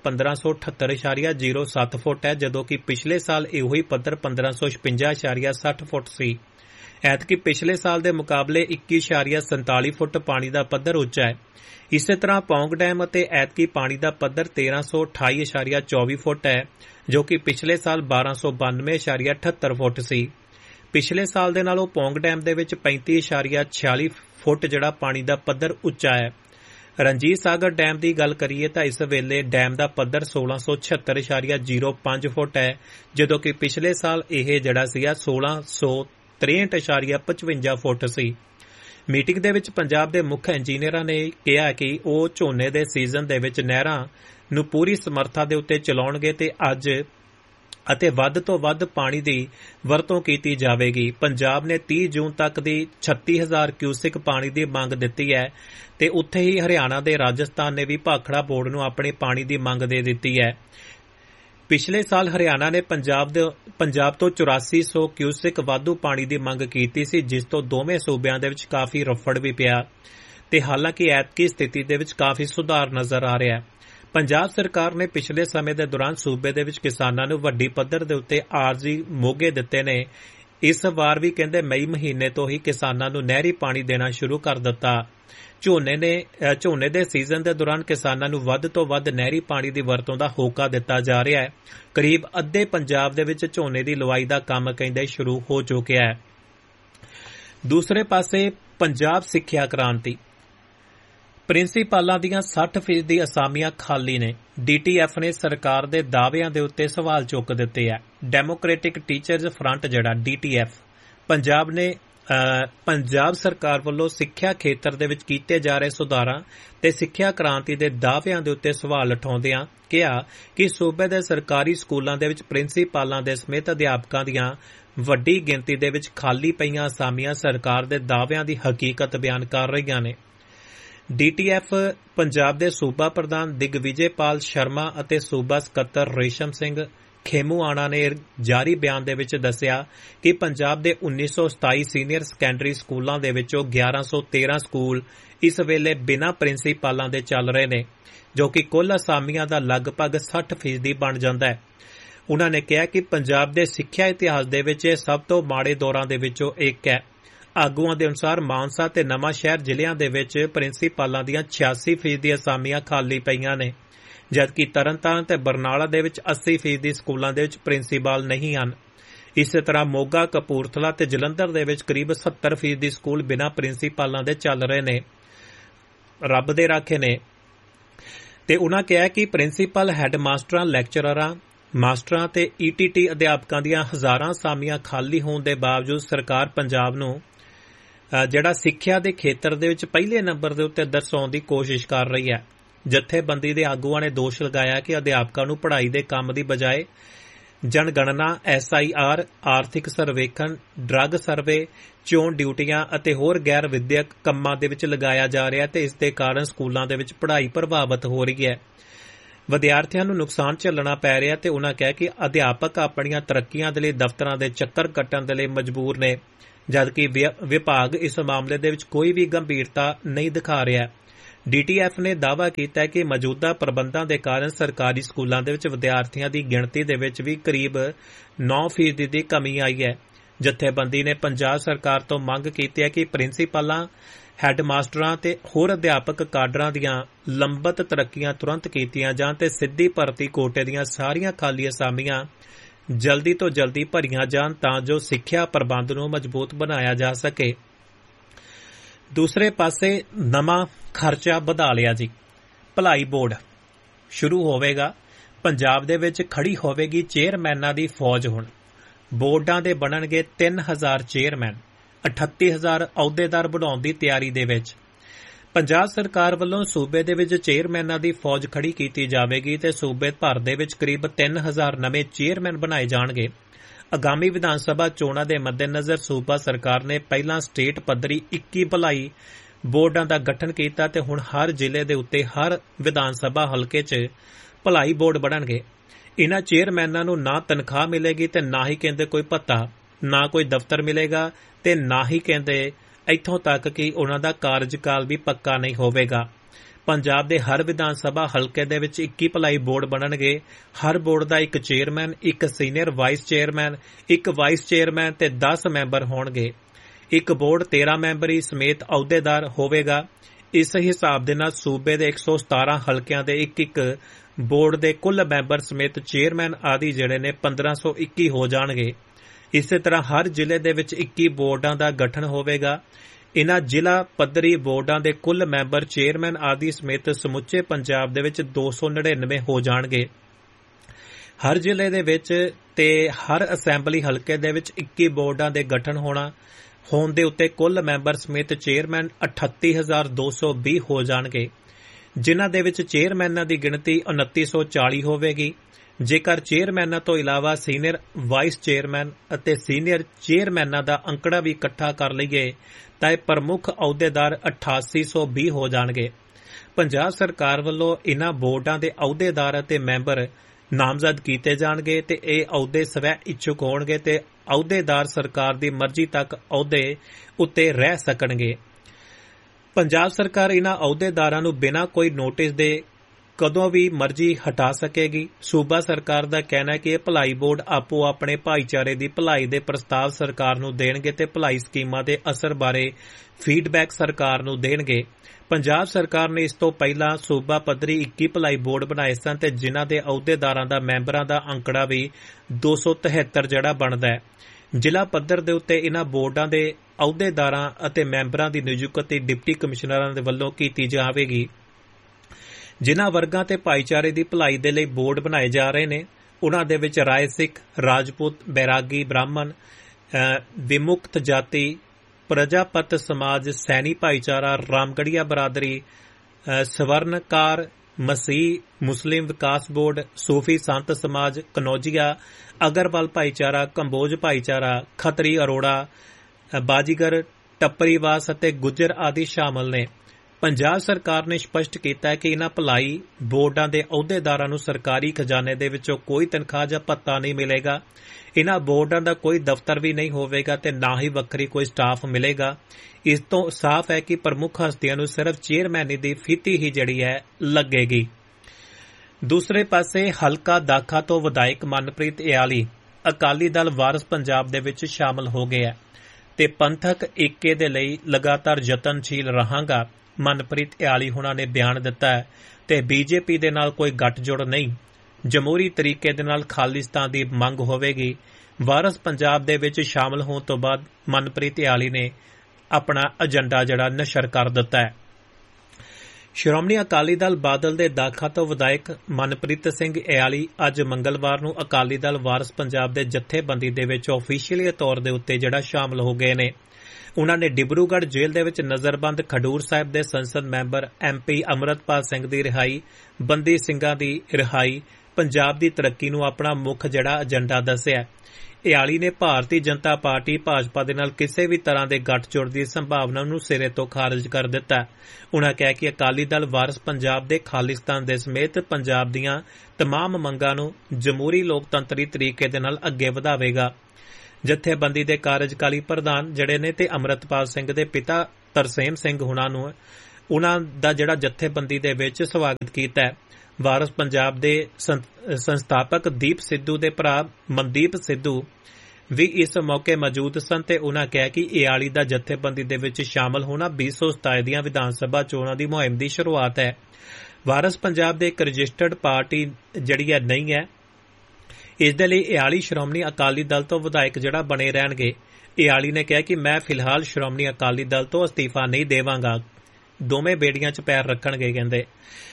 Speaker 3: 1578.07 ਫੁੱਟ ਹੈ, ਜਦੋਂ ਕਿ ਪਿਛਲੇ ਸਾਲ ਇਹੋ ਹੀ ਪੱਧਰ 1556.60 ਫੁੱਟ ਸੀ। ਐਤਕੀ ਪਿਛਲੇ ਸਾਲ ਦੇ ਮੁਕਾਬਲੇ 21.47 ਫੁੱਟ ਪਾਣੀ ਦਾ ਪੱਧਰ ਉੱਚਾ ਹੈ। ਇਸੇ ਤਰ੍ਹਾਂ ਪੌਂਗ ਡੈਮ ਅਤੇ ਐਤਕੀ ਪਾਣੀ ਦਾ ਪੱਧਰ 1328.24 ਫੁੱਟ ਹੈ, ਜੋ ਕਿ ਪਿਛਲੇ ਸਾਲ 1292.78 ਫੁੱਟ ਸੀ। ਪਿਛਲੇ ਸਾਲ ਦੇ ਨਾਲੋਂ ਪੌਂਗ ਡੈਮ ਦੇ ਵਿੱਚ 35.46 ਫੁੱਟ ਜਿਹੜਾ ਪਾਣੀ ਦਾ ਪੱਧਰ ਉੱਚਾ ਹੈ। ਰਣਜੀਤ ਸਾਗਰ ਡੈਮ ਦੀ ਗੱਲ ਕਰੀਏ ਤਾਂ ਇਸ ਵੇਲੇ ਡੈਮ ਦਾ ਪੱਧਰ 1676.05 ਫੁੱਟ ਹੈ, ਜਦੋਂ ਕਿ ਪਿਛਲੇ ਸਾਲ ਇਹ ਜਿਹੜਾ ਸੀਗਾ 1663.55 ਫੁੱਟ ਸੀ। ਮੀਟਿੰਗ ਦੇ ਵਿੱਚ ਪੰਜਾਬ ਦੇ ਮੁੱਖ ਇੰਜੀਨੀਅਰਾਂ ਨੇ ਕਿਹਾ ਕਿ ਉਹ ਝੋਨੇ ਦੇ ਸੀਜ਼ਨ ਦੇ ਵਿੱਚ ਨਹਿਰਾਂ ਨੂੰ ਪੂਰੀ ਸਮਰੱਥਾ ਦੇ ਉੱਤੇ ਚਲਾਉਣਗੇ ਤੇ ਅੱਜ ਅਤੇ ਵੱਧ ਤੋਂ ਵੱਧ ਪਾਣੀ ਦੀ ਵਰਤੋਂ ਕੀਤੀ ਜਾਵੇਗੀ। ਪੰਜਾਬ ਨੇ 30 ਜੂਨ ਤੱਕ ਦੀ 36,000 ਕਿਊਸਿਕ ਪਾਣੀ ਦੀ ਮੰਗ ਦਿੱਤੀ ਹੈ ਤੇ ਉੱਥੇ ਹੀ ਹਰਿਆਣਾ ਤੇ ਰਾਜਸਥਾਨ ਨੇ ਵੀ ਭਾਖੜਾ ਬੋਰਡ ਨੂੰ ਆਪਣੀ ਪਾਣੀ ਦੀ ਮੰਗ ਦੇ ਦਿੱਤੀ ਹੈ। ਪਿਛਲੇ ਸਾਲ ਹਰਿਆਣਾ ਨੇ ਪੰਜਾਬ ਤੋਂ 8400 ਕਿਊਸਿਕ ਵਾਧੂ ਪਾਣੀ ਦੀ ਮੰਗ ਕੀਤੀ ਸੀ, ਜਿਸ ਤੋਂ ਦੋਵੇਂ ਸੂਬਿਆਂ ਦੇ ਵਿੱਚ ਕਾਫੀ ਰਫੜ ਵੀ ਪਿਆ ਤੇ ਹਾਲਾਂਕਿ ਐਤਕੀ ਸਥਿਤੀ ਦੇ ਵਿੱਚ ਕਾਫੀ ਸੁਧਾਰ ਨਜ਼ਰ ਆ ਰਿਹਾ ਹੈ। ਪੰਜਾਬ ਸਰਕਾਰ ਨੇ ਪਿਛਲੇ ਸਮੇਂ ਦੇ ਦੌਰਾਨ ਸੂਬੇ ਦੇ ਵਿੱਚ ਕਿਸਾਨਾਂ ਨੂੰ ਵੱਡੀ ਪੱਧਰ ਦੇ ਉੱਤੇ ਆਰਜ਼ੀ ਮੋਗੇ ਦਿੱਤੇ ਨੇ। ਇਸ ਵਾਰ ਵੀ ਕਹਿੰਦੇ ਮਈ ਮਹੀਨੇ ਤੋਂ ਹੀ ਕਿਸਾਨਾਂ ਨੂੰ ਨਹਿਰੀ ਪਾਣੀ ਦੇਣਾ ਸ਼ੁਰੂ ਕਰ ਦਿੱਤਾ। ਝੋਨੇ ਦੇ ਸੀਜ਼ਨ ਦੇ ਦੌਰਾਨ ਕਿਸਾਨਾਂ ਨੂੰ ਵੱਧ ਤੋਂ ਵੱਧ ਨਹਿਰੀ ਪਾਣੀ ਦੀ ਵਰਤੋਂ ਦਾ ਹੋਕਾ ਦਿੱਤਾ ਜਾ ਰਿਹਾ ਹੈ। ਕਰੀਬ ਅੱਧੇ ਪੰਜਾਬ ਦੇ ਵਿੱਚ ਝੋਨੇ ਦੀ ਲਵਾਈ ਦਾ ਕੰਮ ਕਹਿੰਦੇ ਸ਼ੁਰੂ ਹੋ ਚੁੱਕਿਆ ਹੈ। ਦੂਸਰੇ ਪਾਸੇ ਪੰਜਾਬ ਸਿੱਖਿਆ ਕ੍ਰਾਂਤੀ ਪ੍ਰਿੰਸੀਪਲਾਂ ਦੀਆਂ 60% ਅਸਾਮੀਆਂ ਖਾਲੀ ਨੇ। DTF ਨੇ ਸਰਕਾਰ ਦੇ ਦਾਅਵਿਆਂ ਦੇ ਉੱਤੇ ਸਵਾਲ ਚੁੱਕ ਦਿੱਤੇ ਹੈ। ਡੈਮੋਕ੍ਰੈਟਿਕ ਟੀਚਰਜ਼ ਫਰੰਟ ਜਿਹੜਾ DTF ਪੰਜਾਬ ਸਰਕਾਰ ਵੱਲੋਂ ਸਿੱਖਿਆ ਖੇਤਰ ਦੇ ਵਿੱਚ ਕੀਤੇ ਜਾ ਰਹੇ ਸੁਧਾਰਾਂ ਤੇ ਸਿੱਖਿਆ ਕ੍ਰਾਂਤੀ ਦੇ ਦਾਅਵਿਆਂ ਦੇ ਉੱਤੇ ਸਵਾਲ ਉਠਾਉਂਦਿਆਂ ਕਿਹਾ ਕਿ ਸੂਬੇ ਦੇ ਸਰਕਾਰੀ ਸਕੂਲਾਂ ਦੇ ਵਿੱਚ ਪ੍ਰਿੰਸੀਪਲਾਂ ਦੇ ਸਮੇਤ ਅਧਿਆਪਕਾਂ ਦੀਆਂ ਵੱਡੀ ਗਿਣਤੀ ਦੇ ਵਿੱਚ ਖਾਲੀ ਪਈਆਂ ਅਸਾਮੀਆਂ ਸਰਕਾਰ ਦੇ ਦਾਅਵਿਆਂ ਦੀ ਹਕੀਕਤ ਬਿਆਨ ਕਰ ਰਹੀਆਂ ਨੇ। DTF ਪੰਜਾਬ ਦੇ ਸੂਬਾ ਪ੍ਰਧਾਨ ਦਿਗਵਿਜੇਪਾਲ ਸ਼ਰਮਾ ਅਤੇ ਸੂਬਾ ਸਕੱਤਰ ਰੇਸ਼ਮ ਸਿੰਘ ਖੇਮੂਆਣਾ ਨੇ ਜਾਰੀ ਬਿਆਨ ਦੇ ਵਿੱਚ ਦੱਸਿਆ ਕਿ ਪੰਜਾਬ ਦੇ 1927 ਸੀਨੀਅਰ ਸੈਕੰਡਰੀ ਸਕੂਲਾਂ ਦੇ ਵਿੱਚੋਂ 1113 ਸਕੂਲ ਇਸ ਵੇਲੇ ਬਿਨਾਂ ਪ੍ਰਿੰਸੀਪਲਾਂ ਦੇ ਚੱਲ ਰਹੇ ਨੇ, ਜੋ ਕਿ ਕੁੱਲ ਅਸਾਮੀਆਂ ਦਾ ਲਗਭਗ 60% ਬਣ ਜਾਂਦਾ ਹੈ। ਉਨ੍ਹਾਂ ਨੇ ਕਿਹਾ ਕਿ ਪੰਜਾਬ ਦੇ ਸਿੱਖਿਆ ਇਤਿਹਾਸ ਦੇ ਵਿੱਚ ਇਹ ਸਭ ਤੋਂ ਮਾੜੇ ਦੌਰਾਂ ਦੇ ਵਿੱਚੋਂ ਇੱਕ ਹੈ। ਆਗੂਆਂ ਦੇ ਅਨੁਸਾਰ ਮਾਨਸਾ ਤੇ ਨਵਾਂ ਸ਼ਹਿਰ ਜ਼ਿਲ੍ਹਿਆਂ ਦੇ ਵਿੱਚ ਪ੍ਰਿੰਸੀਪਲਾਂ ਦੀਆਂ 86% ਅਸਾਮੀਆਂ ਖਾਲੀ ਪਈਆਂ ਨੇ, ਜਦਕਿ ਤਰਨਤਾਰਨ ਤੇ ਬਰਨਾਲਾ ਦੇ ਵਿੱਚ 80% ਸਕੂਲਾਂ ਦੇ ਵਿੱਚ ਪ੍ਰਿੰਸੀਪਲ ਨਹੀਂ ਹਨ। ਇਸੇ ਤਰ੍ਹਾਂ ਮੋਗਾ, ਕਪੂਰਥਲਾ ਤੇ ਜਲੰਧਰ ਦੇ ਵਿੱਚ ਕਰੀਬ 70% ਸਕੂਲ ਬਿਨਾਂ ਪ੍ਰਿੰਸੀਪਲਾਂ ਦੇ ਚੱਲ ਰਹੇ ਨੇ। ਰੱਬ ਦੇ ਰਾਖੇ ਨੇ। ਤੇ ਉਨ੍ਹਾਂ ਕਿਹਾ ਕਿ ਪ੍ਰਿੰਸੀਪਲ, ਹੈੱਡ ਮਾਸਟਰਾਂ, ਲੈਕਚਰਰਾਂ, ਮਾਸਟਰਾਂ ਤੇ ETT ਅਧਿਆਪਕਾਂ ਦੀਆਂ ਹਜ਼ਾਰਾਂ ਅਸਾਮੀਆਂ ਖਾਲੀ ਹੋਣ ਦੇ ਬਾਵਜੂਦ ਸਰਕਾਰ ਪੰਜਾਬ ਨੂੰ ਜਿਹੜਾ ਸਿੱਖਿਆ ਦੇ ਖੇਤਰ ਦੇ ਵਿੱਚ ਪਹਿਲੇ ਨੰਬਰ ਦੇ ਉੱਤੇ ਦਰਸਾਉਣ ਦੀ ਕੋਸ਼ਿਸ਼ ਕਰ ਰਹੀ ਹੈ। ਜਥੇਬੰਦੀ ਦੇ ਆਗੂਆਂ ਨੇ ਦੋਸ਼ ਲਗਾਇਆ ਕਿ ਅਧਿਆਪਕਾਂ ਨੂੰ ਪੜ੍ਹਾਈ ਦੇ ਕੰਮ ਦੀ ਬਜਾਏ ਜਨਗਣਨਾ, SIR, ਆਰਥਿਕ ਸਰਵੇਖਣ, ਡਰੱਗ ਸਰਵੇ, ਚੋਣ ਡਿਊਟੀਆਂ ਅਤੇ ਹੋਰ ਗੈਰ ਵਿਦਿਅਕ ਕੰਮਾਂ ਦੇ ਵਿੱਚ ਲਗਾਇਆ ਜਾ ਰਿਹਾ ਤੇ ਇਸ ਦੇ ਕਾਰਨ ਸਕੂਲਾਂ ਦੇ ਵਿੱਚ ਪੜ੍ਹਾਈ ਪ੍ਰਭਾਵਿਤ ਹੋ ਰਹੀ ਹੈ। ਵਿਦਿਆਰਥੀਆਂ ਨੂੰ ਨੁਕਸਾਨ ਝੱਲਣਾ ਪੈ ਰਿਹਾ ਤੇ ਉਨ੍ਹਾਂ ਕਿਹਾ ਕਿ ਅਧਿਆਪਕ ਆਪਣੀਆਂ ਤਰੱਕੀਆਂ ਦੇ ਲਈ ਦਫ਼ਤਰਾਂ ਦੇ ਚੱਕਰ ਕੱਟਣ ਦੇ ਲਈ ਮਜਬੂਰ ਨੇ, ਜਦਕਿ ਵਿਭਾਗ ਇਸ ਮਾਮਲੇ ਦੇ ਵਿੱਚ ਕੋਈ ਵੀ ਗੰਭੀਰਤਾ ਨਹੀਂ ਦਿਖਾ ਰਿਹਾ। DTF ਨੇ ਦਾਅਵਾ ਕੀਤਾ ਕਿ ਮੌਜੂਦਾ ਪ੍ਰਬੰਧਾਂ ਦੇ ਕਾਰਨ ਸਰਕਾਰੀ ਸਕੂਲਾਂ ਦੇ ਵਿੱਚ ਵਿਦਿਆਰਥੀਆਂ ਦੀ ਗਿਣਤੀ ਦੇ ਵਿੱਚ ਵੀ ਕਰੀਬ 9% ਦੀ ਕਮੀ ਆਈ ਹੈ। ਜਥੇਬੰਦੀ ਨੇ ਪੰਜਾਬ ਸਰਕਾਰ ਤੋਂ ਮੰਗ ਕੀਤੀ ਹੈ ਕਿ ਪ੍ਰਿੰਸੀਪਲਾਂ, ਹੈੱਡਮਾਸਟਰਾਂ ਤੇ ਹੋਰ ਅਧਿਆਪਕ ਕਾਡਰਾਂ ਦੀਆਂ ਲੰਬਤ ਤਰੱਕੀਆਂ ਤੁਰੰਤ ਕੀਤੀਆਂ ਜਾਣ ਤੇ ਸਿੱਧੀ ਭਰਤੀ ਕੋਟੇ ਦੀਆਂ ਸਾਰੀਆਂ ਖਾਲੀ ਅਸਾਮੀਆਂ ਜਲਦੀ ਤੋਂ ਜਲਦੀ ਭਰੀਆਂ ਜਾਣ ਤਾਂ ਜੋ ਸਿੱਖਿਆ ਪ੍ਰਬੰਧ ਨੂੰ ਮਜ਼ਬੂਤ ਬਣਾਇਆ ਜਾ ਸਕੇ। ਦੂਸਰੇ ਪਾਸੇ ਨਵਾਂ ਖਰਚਾ ਵਧਾ ਲਿਆ ਜੀ। ਭਲਾਈ ਬੋਰਡ ਸ਼ੁਰੂ ਹੋਵੇਗਾ। ਪੰਜਾਬ ਦੇ ਵਿੱਚ ਖੜੀ ਹੋਵੇਗੀ ਚੇਅਰਮੈਨਾਂ ਦੀ ਫੌਜ। ਹੁਣ ਬੋਰਡਾਂ ਦੇ ਬਣਨਗੇ 3000 ਚੇਅਰਮੈਨ, 38000 ਅਹੁਦੇਦਾਰ ਬਣਾਉਣ ਦੀ ਤਿਆਰੀ ਦੇ ਵਿੱਚ। ਪੰਜਾਬ ਸਰਕਾਰ ਵੱਲੋਂ ਸੂਬੇ ਦੇ ਵਿੱਚ ਚੇਅਰਮੈਨਾਂ ਦੀ ਫੌਜ ਖੜੀ ਕੀਤੀ ਜਾਵੇਗੀ ਤੇ ਸੂਬੇ ਭਰ ਦੇ ਵਿੱਚ ਕਰੀਬ 3000 ਨਵੇਂ ਚੇਅਰਮੈਨ ਬਣਾਏ ਜਾਣਗੇ। ਆਗਾਮੀ ਵਿਧਾਨ ਸਭਾ ਚੋਣਾਂ ਦੇ ਮੱਦੇਨਜ਼ਰ ਸੂਬਾ ਸਰਕਾਰ ਨੇ ਪਹਿਲਾਂ ਸਟੇਟ ਪੱਧਰੀ 21 ਭਲਾਈ ਬੋਰਡਾਂ ਦਾ ਗਠਨ ਕੀਤਾ ਤੇ ਹੁਣ ਹਰ ਜ਼ਿਲ੍ਹੇ ਦੇ ਉੱਤੇ ਹਰ ਵਿਧਾਨ ਸਭਾ ਹਲਕੇ 'ਚ ਭਲਾਈ ਬੋਰਡ ਬਣਨਗੇ। ਇਨ੍ਹਾਂ ਚੇਅਰਮੈਨਾਂ ਨੂੰ ਨਾ ਤਨਖਾਹ ਮਿਲੇਗੀ ਤੇ ਨਾ ਹੀ ਕਹਿੰਦੇ ਕੋਈ ਭੱਤਾ, ਨਾ ਕੋਈ ਦਫ਼ਤਰ ਮਿਲੇਗਾ ਤੇ ਨਾ ਹੀ ਕਹਿੰਦੇ ਇੱਥੋਂ ਤੱਕ ਕਿ ਉਨ੍ਹਾਂ ਦਾ ਕਾਰਜਕਾਲ ਵੀ ਪੱਕਾ ਨਹੀਂ ਹੋਵੇਗਾ। ਪੰਜਾਬ ਦੇ ਹਰ ਵਿਧਾਨ ਸਭਾ ਹਲਕੇ ਦੇ ਵਿੱਚ 21 ਭਲਾਈ ਬੋਰਡ ਬਣਨਗੇ। ਹਰ ਬੋਰਡ ਦਾ ਇੱਕ ਚੇਅਰਮੈਨ, ਇੱਕ ਸੀਨੀਅਰ ਵਾਈਸ ਚੇਅਰਮੈਨ, ਇੱਕ ਵਾਈਸ ਚੇਅਰਮੈਨ ਤੇ 10 ਮੈਂਬਰ ਹੋਣਗੇ। ਇੱਕ ਬੋਰਡ 13 ਮੈਂਬਰੀ ਸਮੇਤ ਅਹੁਦੇਦਾਰ ਹੋਵੇਗਾ। ਇਸ ਹਿਸਾਬ ਦੇ ਨਾਲ ਸੂਬੇ ਦੇ 117 ਹਲਕਿਆਂ ਦੇ ਇੱਕ ਬੋਰਡ ਦੇ ਕੁੱਲ ਮੈਂਬਰ ਸਮੇਤ ਚੇਅਰਮੈਨ ਆਦਿ ਜਿਹੜੇ ਨੇ 1521 ਹੋ ਜਾਣਗੇ। ਇਸੇ ਤਰ੍ਹਾਂ ਹਰ ਜ਼ਿਲ੍ਹੇ ਦੇ ਵਿੱਚ 21 ਬੋਰਡਾਂ ਦਾ ਗਠਨ ਹੋਵੇਗਾ। ਇਨ੍ਹਾਂ ਜ਼ਿਲ੍ਹਾ ਪੱਧਰੀ ਬੋਰਡਾਂ ਦੇ ਕੁੱਲ ਮੈਂਬਰ, ਚੇਅਰਮੈਨ ਆਦਿ ਸਮੇਤ ਸਮੁੱਚੇ ਪੰਜਾਬ ਦੇ ਵਿੱਚ 299 ਹੋ ਜਾਣਗੇ। ਹਰ ਜ਼ਿਲ੍ਹੇ ਦੇ ਵਿੱਚ ਤੇ ਹਰ ਅਸੈਂਬਲੀ ਹਲਕੇ ਦੇ ਵਿੱਚ 21 ਬੋਰਡਾਂ ਦੇ ਗਠਨ ਹੋਣ ਦੇ ਉੱਤੇ ਕੁੱਲ ਮੈਂਬਰ ਸਮੇਤ ਚੇਅਰਮੈਨ 38220 ਹੋ ਜਾਣਗੇ, ਜਿਨ੍ਹਾਂ ਦੇ ਵਿੱਚ ਚੇਅਰਮੈਨਾਂ ਦੀ ਗਿਣਤੀ 2940 ਹੋਵੇਗੀ। ਜੇਕਰ ਚੇਅਰਮੈਨਾਂ ਤੋਂ ਇਲਾਵਾ ਸੀਨੀਅਰ ਵਾਈਸ ਚੇਅਰਮੈਨ ਅਤੇ ਸੀਨੀਅਰ ਚੇਅਰਮੈਨਾਂ ਦਾ ਅੰਕੜਾ ਵੀ ਇਕੱਠਾ ਕਰ ਲਈਏ ਤਾਂ ਇਹ ਪ੍ਰਮੁੱਖ ਅਹੁਦੇਦਾਰ 8820 ਹੋ ਜਾਣਗੇ। ਪੰਜਾਬ ਸਰਕਾਰ ਵੱਲੋਂ ਇਨ੍ਹਾਂ ਬੋਰਡਾਂ ਦੇ ਅਹੁਦੇਦਾਰ ਅਤੇ ਮੈਂਬਰ ਨਾਮਜ਼ਦ ਕੀਤੇ ਜਾਣਗੇ ਤੇ ਇਹ ਅਹੁਦੇ ਸਵੈ ਇੱਛੁਕ ਹੋਣਗੇ ਤੇ ਅਹੁਦੇਦਾਰ ਸਰਕਾਰ ਦੀ ਮਰਜ਼ੀ ਤੱਕ ਅਹੁਦੇ ਉੱਤੇ ਰਹਿ ਸਕਣਗੇ। ਪੰਜਾਬ ਸਰਕਾਰ ਇਨ੍ਹਾਂ ਅਹੁਦੇਦਾਰਾਂ ਨੂੰ ਬਿਨਾਂ ਕੋਈ ਨੋਟਿਸ ਦੇ ਕਦੋਂ ਵੀ ਮਰਜ਼ੀ ਹਟਾ ਸਕੇਗੀ। ਸੂਬਾ ਸਰਕਾਰ ਦਾ ਕਹਿਣਾ ਹੈ ਕਿ ਇਹ ਭਲਾਈ ਬੋਰਡ ਆਪੋ ਆਪਣੇ ਭਾਈਚਾਰੇ ਦੀ ਭਲਾਈ ਦੇ ਪ੍ਰਸਤਾਵ ਸਰਕਾਰ ਨੂੰ ਦੇਣਗੇ ਤੇ ਭਲਾਈ ਸਕੀਮਾਂ ਦੇ ਅਸਰ ਬਾਰੇ ਫੀਡਬੈਕ ਸਰਕਾਰ ਨੂੰ ਦੇਣਗੇ। ਪੰਜਾਬ ਸਰਕਾਰ ਨੇ ਇਸ ਤੋਂ ਪਹਿਲਾਂ ਸੂਬਾ ਪੱਧਰੀ 21 ਭਲਾਈ ਬੋਰਡ ਬਣਾਏ ਸਨ ਤੇ ਜਿਨ੍ਹਾਂ ਦੇ ਅਹੁਦੇਦਾਰਾਂ ਦਾ ਮੈਂਬਰਾਂ ਦਾ ਅੰਕੜਾ ਵੀ 273 ਜਿਹੜਾ ਬਣਦਾ ਹੈ। ਜ਼ਿਲ੍ਹਾ ਪੱਧਰ ਦੇ ਉੱਤੇ ਇਨ੍ਹਾਂ ਬੋਰਡਾਂ ਦੇ ਅਹੁਦੇਦਾਰਾਂ ਅਤੇ ਮੈਂਬਰਾਂ ਦੀ ਨਿਯੁਕਤੀ ਡਿਪਟੀ ਕਮਿਸ਼ਨਰਾਂ ਦੇ ਵੱਲੋਂ ਕੀਤੀ ਜਾਵੇਗੀ। ਜਿਨ੍ਹਾਂ ਵਰਗਾਂ ਤੇ ਭਾਈਚਾਰੇ ਦੀ ਭਲਾਈ ਦੇ ਲਈ ਬੋਰਡ ਬਣਾਏ ਜਾ ਰਹੇ ਨੇ ਉਨ੍ਹਾਂ ਦੇ ਵਿੱਚ ਰਾਏ ਸਿੱਖ, ਰਾਜਪੂਤ, ਬੈਰਾਗੀ, ਬ੍ਰਾਹਮਣ, ਵਿਮੁਕਤ ਜਾਤੀ, ਪ੍ਰਜਾਪਤ ਸਮਾਜ, ਸੈਣੀ ਭਾਈਚਾਰਾ, ਰਾਮਗੜੀਆ ਬਰਾਦਰੀ, ਸਵਰਨਕਾਰ, ਮਸੀਹ, ਮੁਸਲਿਮ ਵਿਕਾਸ ਬੋਰਡ, ਸੂਫੀ ਸੰਤ ਸਮਾਜ, ਕਨੌਜੀਆ, ਅਗਰਵਾਲ ਭਾਈਚਾਰਾ, ਕੰਬੋਜ ਭਾਈਚਾਰਾ, ਖੱਤਰੀ ਅਰੋੜਾ, ਬਾਜੀਗਰ, ਟੱਪਰੀਵਾਸ ਅਤੇ ਗੁੱਜਰ ਆਦਿ ਸ਼ਾਮਲ ਨੇ। ਪੰਜਾਬ ਸਰਕਾਰ ਨੇ ਸਪਸ਼ਟ ਕੀਤਾ ਹੈ ਕਿ ਇਨ੍ਹਾਂ ਭਲਾਈ ਬੋਰਡਾਂ ਦੇ ਅਹੁਦੇਦਾਰਾਂ ਨੂੰ ਸਰਕਾਰੀ ਖਜ਼ਾਨੇ ਦੇ ਵਿੱਚੋਂ ਕੋਈ ਤਨਖਾਹ ਜਾਂ ਭੱਤਾ ਨਹੀਂ ਮਿਲੇਗਾ। ਇਨ੍ਹਾਂ ਬੋਰਡਾਂ ਦਾ ਕੋਈ ਦਫ਼ਤਰ ਵੀ ਨਹੀਂ ਹੋਵੇਗਾ ਤੇ ਨਾ ਹੀ ਵੱਖਰੀ ਕੋਈ ਸਟਾਫ ਮਿਲੇਗਾ। ਇਸ ਤੋਂ ਸਾਫ਼ ਹੈ ਕਿ ਪ੍ਰਮੁੱਖ ਹਸਤੀਆਂ ਨੂੰ ਸਿਰਫ ਚੇਅਰਮੈਨੀ ਦੀ ਫੀਤੀ ਹੀ ਜਿਹੜੀ ਹੈ ਲੱਗੇਗੀ। ਦੂਸਰੇ ਪਾਸੇ ਹਲਕਾ ਦਾਖਾ ਤੋਂ ਵਿਧਾਇਕ ਮਨਪ੍ਰੀਤ ਇਆਲੀ ਅਕਾਲੀ ਦਲ ਵਾਰਸ ਪੰਜਾਬ ਦੇ ਵਿੱਚ ਸ਼ਾਮਲ ਹੋ ਗਏ ਹੈ ਤੇ ਪੰਥਕ ਏਕੇ ਦੇ ਲਈ ਲਗਾਤਾਰ ਯਤਨਸ਼ੀਲ ਰਹਾਂਗਾ ਮਨਪ੍ਰੀਤ ਇਆਲੀ ਹੁਣਾਂ ਨੇ ਬਿਆਨ ਦਿੱਤਾ ਹੈ ਤੇ ਬੀਜੇਪੀ ਦੇ ਨਾਲ ਕੋਈ ਗੱਠਜੋੜ ਨਹੀਂ, ਜਮਹੂਰੀ ਤਰੀਕੇ ਦੇ ਨਾਲ ਖਾਲਿਸਤਾਨ ਦੀ ਮੰਗ ਹੋਵੇਗੀ। ਵਾਰਸ ਪੰਜਾਬ ਦੇ ਵਿੱਚ ਸ਼ਾਮਲ ਹੋਣ ਤੋਂ ਬਾਅਦ ਮਨਪ੍ਰੀਤ ਇਆਲੀ ਨੇ ਆਪਣਾ ਏਜੰਡਾ ਜਿਹੜਾ ਨਸ਼ਰ ਕਰ ਦਿੱਤਾ ਹੈ। ਸ਼੍ਰੋਮਣੀ ਅਕਾਲੀ ਦਲ ਬਾਦਲ ਦੇ ਦਾਖਾ ਤੋਂ ਵਿਧਾਇਕ ਮਨਪ੍ਰੀਤ ਸਿੰਘ ਇਆਲੀ ਅੱਜ ਮੰਗਲਵਾਰ ਨੂੰ ਅਕਾਲੀ ਦਲ ਵਾਰਸ ਪੰਜਾਬ ਦੇ ਜਥੇਬੰਦੀ ਦੇ ਵਿੱਚ ਆਫੀਸ਼ੀਅਲੀ ਤੌਰ ਦੇ ਉੱਤੇ ਜਿਹੜਾ ਸ਼ਾਮਲ ਹੋ ਗਏ ਨੇ। ਉਨ੍ਹਾਂ ਨੇ ਡਿਬਰੂਗੜ੍ਹ ਜੇਲ੍ਹ ਦੇ ਵਿੱਚ ਨਜ਼ਰਬੰਦ ਖਡੂਰ ਸਾਹਿਬ ਦੇ ਸੰਸਦ ਮੈਂਬਰ MP ਅੰਮ੍ਰਿਤਪਾਲ ਸਿੰਘ ਦੀ ਰਿਹਾਈ, ਬੰਦੀ ਸਿੰਘਾਂ ਦੀ ਰਿਹਾਈ, ਪੰਜਾਬ ਦੀ ਤਰੱਕੀ ਨੂੰ ਆਪਣਾ ਮੁੱਖ ਜਿਹੜਾ ਏਜੰਡਾ ਦੱਸਿਆ। ਇਆਲੀ ਨੇ ਭਾਰਤੀ ਜਨਤਾ ਪਾਰਟੀ ਭਾਜਪਾ ਦੇ ਨਾਲ ਕਿਸੇ ਵੀ ਤਰ੍ਹਾਂ ਦੇ ਗੱਠਜੋੜ ਦੀ ਸੰਭਾਵਨਾ ਨੂੰ ਸਿਰੇ ਤੋਂ ਖਾਰਜ ਕਰ ਦਿੱਤਾ। ਉਨ੍ਹਾਂ ਕਿਹਾ ਕਿ ਅਕਾਲੀ ਦਲ ਵਾਰਸ ਪੰਜਾਬ ਦੇ ਖਾਲਿਸਤਾਨ ਦੇ ਸਮੇਤ ਪੰਜਾਬ ਦੀਆਂ तमाम ਮੰਗਾਂ ਨੂੰ ਜਮਹੂਰੀ ਲੋਕਤੰਤਰੀ ਤਰੀਕੇ ਦੇ ਨਾਲ ਅੱਗੇ ਵਧਾਵੇਗਾ। ਜਥੇਬੰਦੀ ਦੇ ਕਾਰਜਕਾਰੀ ਪ੍ਰਧਾਨ ਜਿਹੜੇ ਨੇ ਤੇ ਅੰਮ੍ਰਿਤਪਾਲ ਸਿੰਘ ਦੇ ਪਿਤਾ ਤਰਸੇਮ ਸਿੰਘ ਉਨ੍ਹਾਂ ਦਾ ਜਿਹੜਾ ਜਥੇਬੰਦੀ ਦੇ ਵਿੱਚ ਸਵਾਗਤ ਕੀਤਾ ਹੈ। ਵਾਰਸ ਪੰਜਾਬ ਦੇ ਸੰਸਥਾਪਕ ਦੀਪ ਸਿੱਧੂ ਦੇ ਭਰਾ ਮਨਦੀਪ ਸਿੱਧੂ ਵੀ ਇਸ ਮੌਕੇ ਮੌਜੂਦ ਸਨ ਤੇ ਉਨ੍ਹਾਂ ਕਿਹਾ ਕਿ ਇਆਲੀ ਦਾ ਜਥੇਬੰਦੀ ਦੇ ਵਿੱਚ ਸ਼ਾਮਲ ਹੋਣਾ 2027 ਦੀਆਂ ਵਿਧਾਨ ਸਭਾ ਚੋਣਾਂ ਦੀ ਮੁਹਿੰਮ ਦੀ ਸ਼ੁਰੂਆਤ ਹੈ। ਵਾਰਸ ਪੰਜਾਬ ਦੇ ਇੱਕ ਰਜਿਸਟਰਡ ਪਾਰਟੀ ਜਿਹੜੀ ਹੈ ਨਹੀਂ ਹੈ। ਇਸ ਦੇ ਲਈ ਇਆਲੀ ਸ਼੍ਰੋਮਣੀ ਅਕਾਲੀ ਦਲ ਤੋਂ ਵਿਧਾਇਕ ਜਿਹੜਾ ਬਣੇ ਰਹਿਣਗੇ। ਇਆਲੀ ਨੇ ਕਿਹਾ ਕਿ ਮੈਂ ਫਿਲਹਾਲ ਸ਼੍ਰੋਮਣੀ ਅਕਾਲੀ ਦਲ ਤੋਂ ਅਸਤੀਫਾ ਨਹੀਂ ਦੇਵਾਂਗਾ। ਦੋਵੇਂ ਬੇੜੀਆਂ 'ਚ ਪੈਰ ਰੱਖਣਗੇ ਕਹਿੰਦੇ।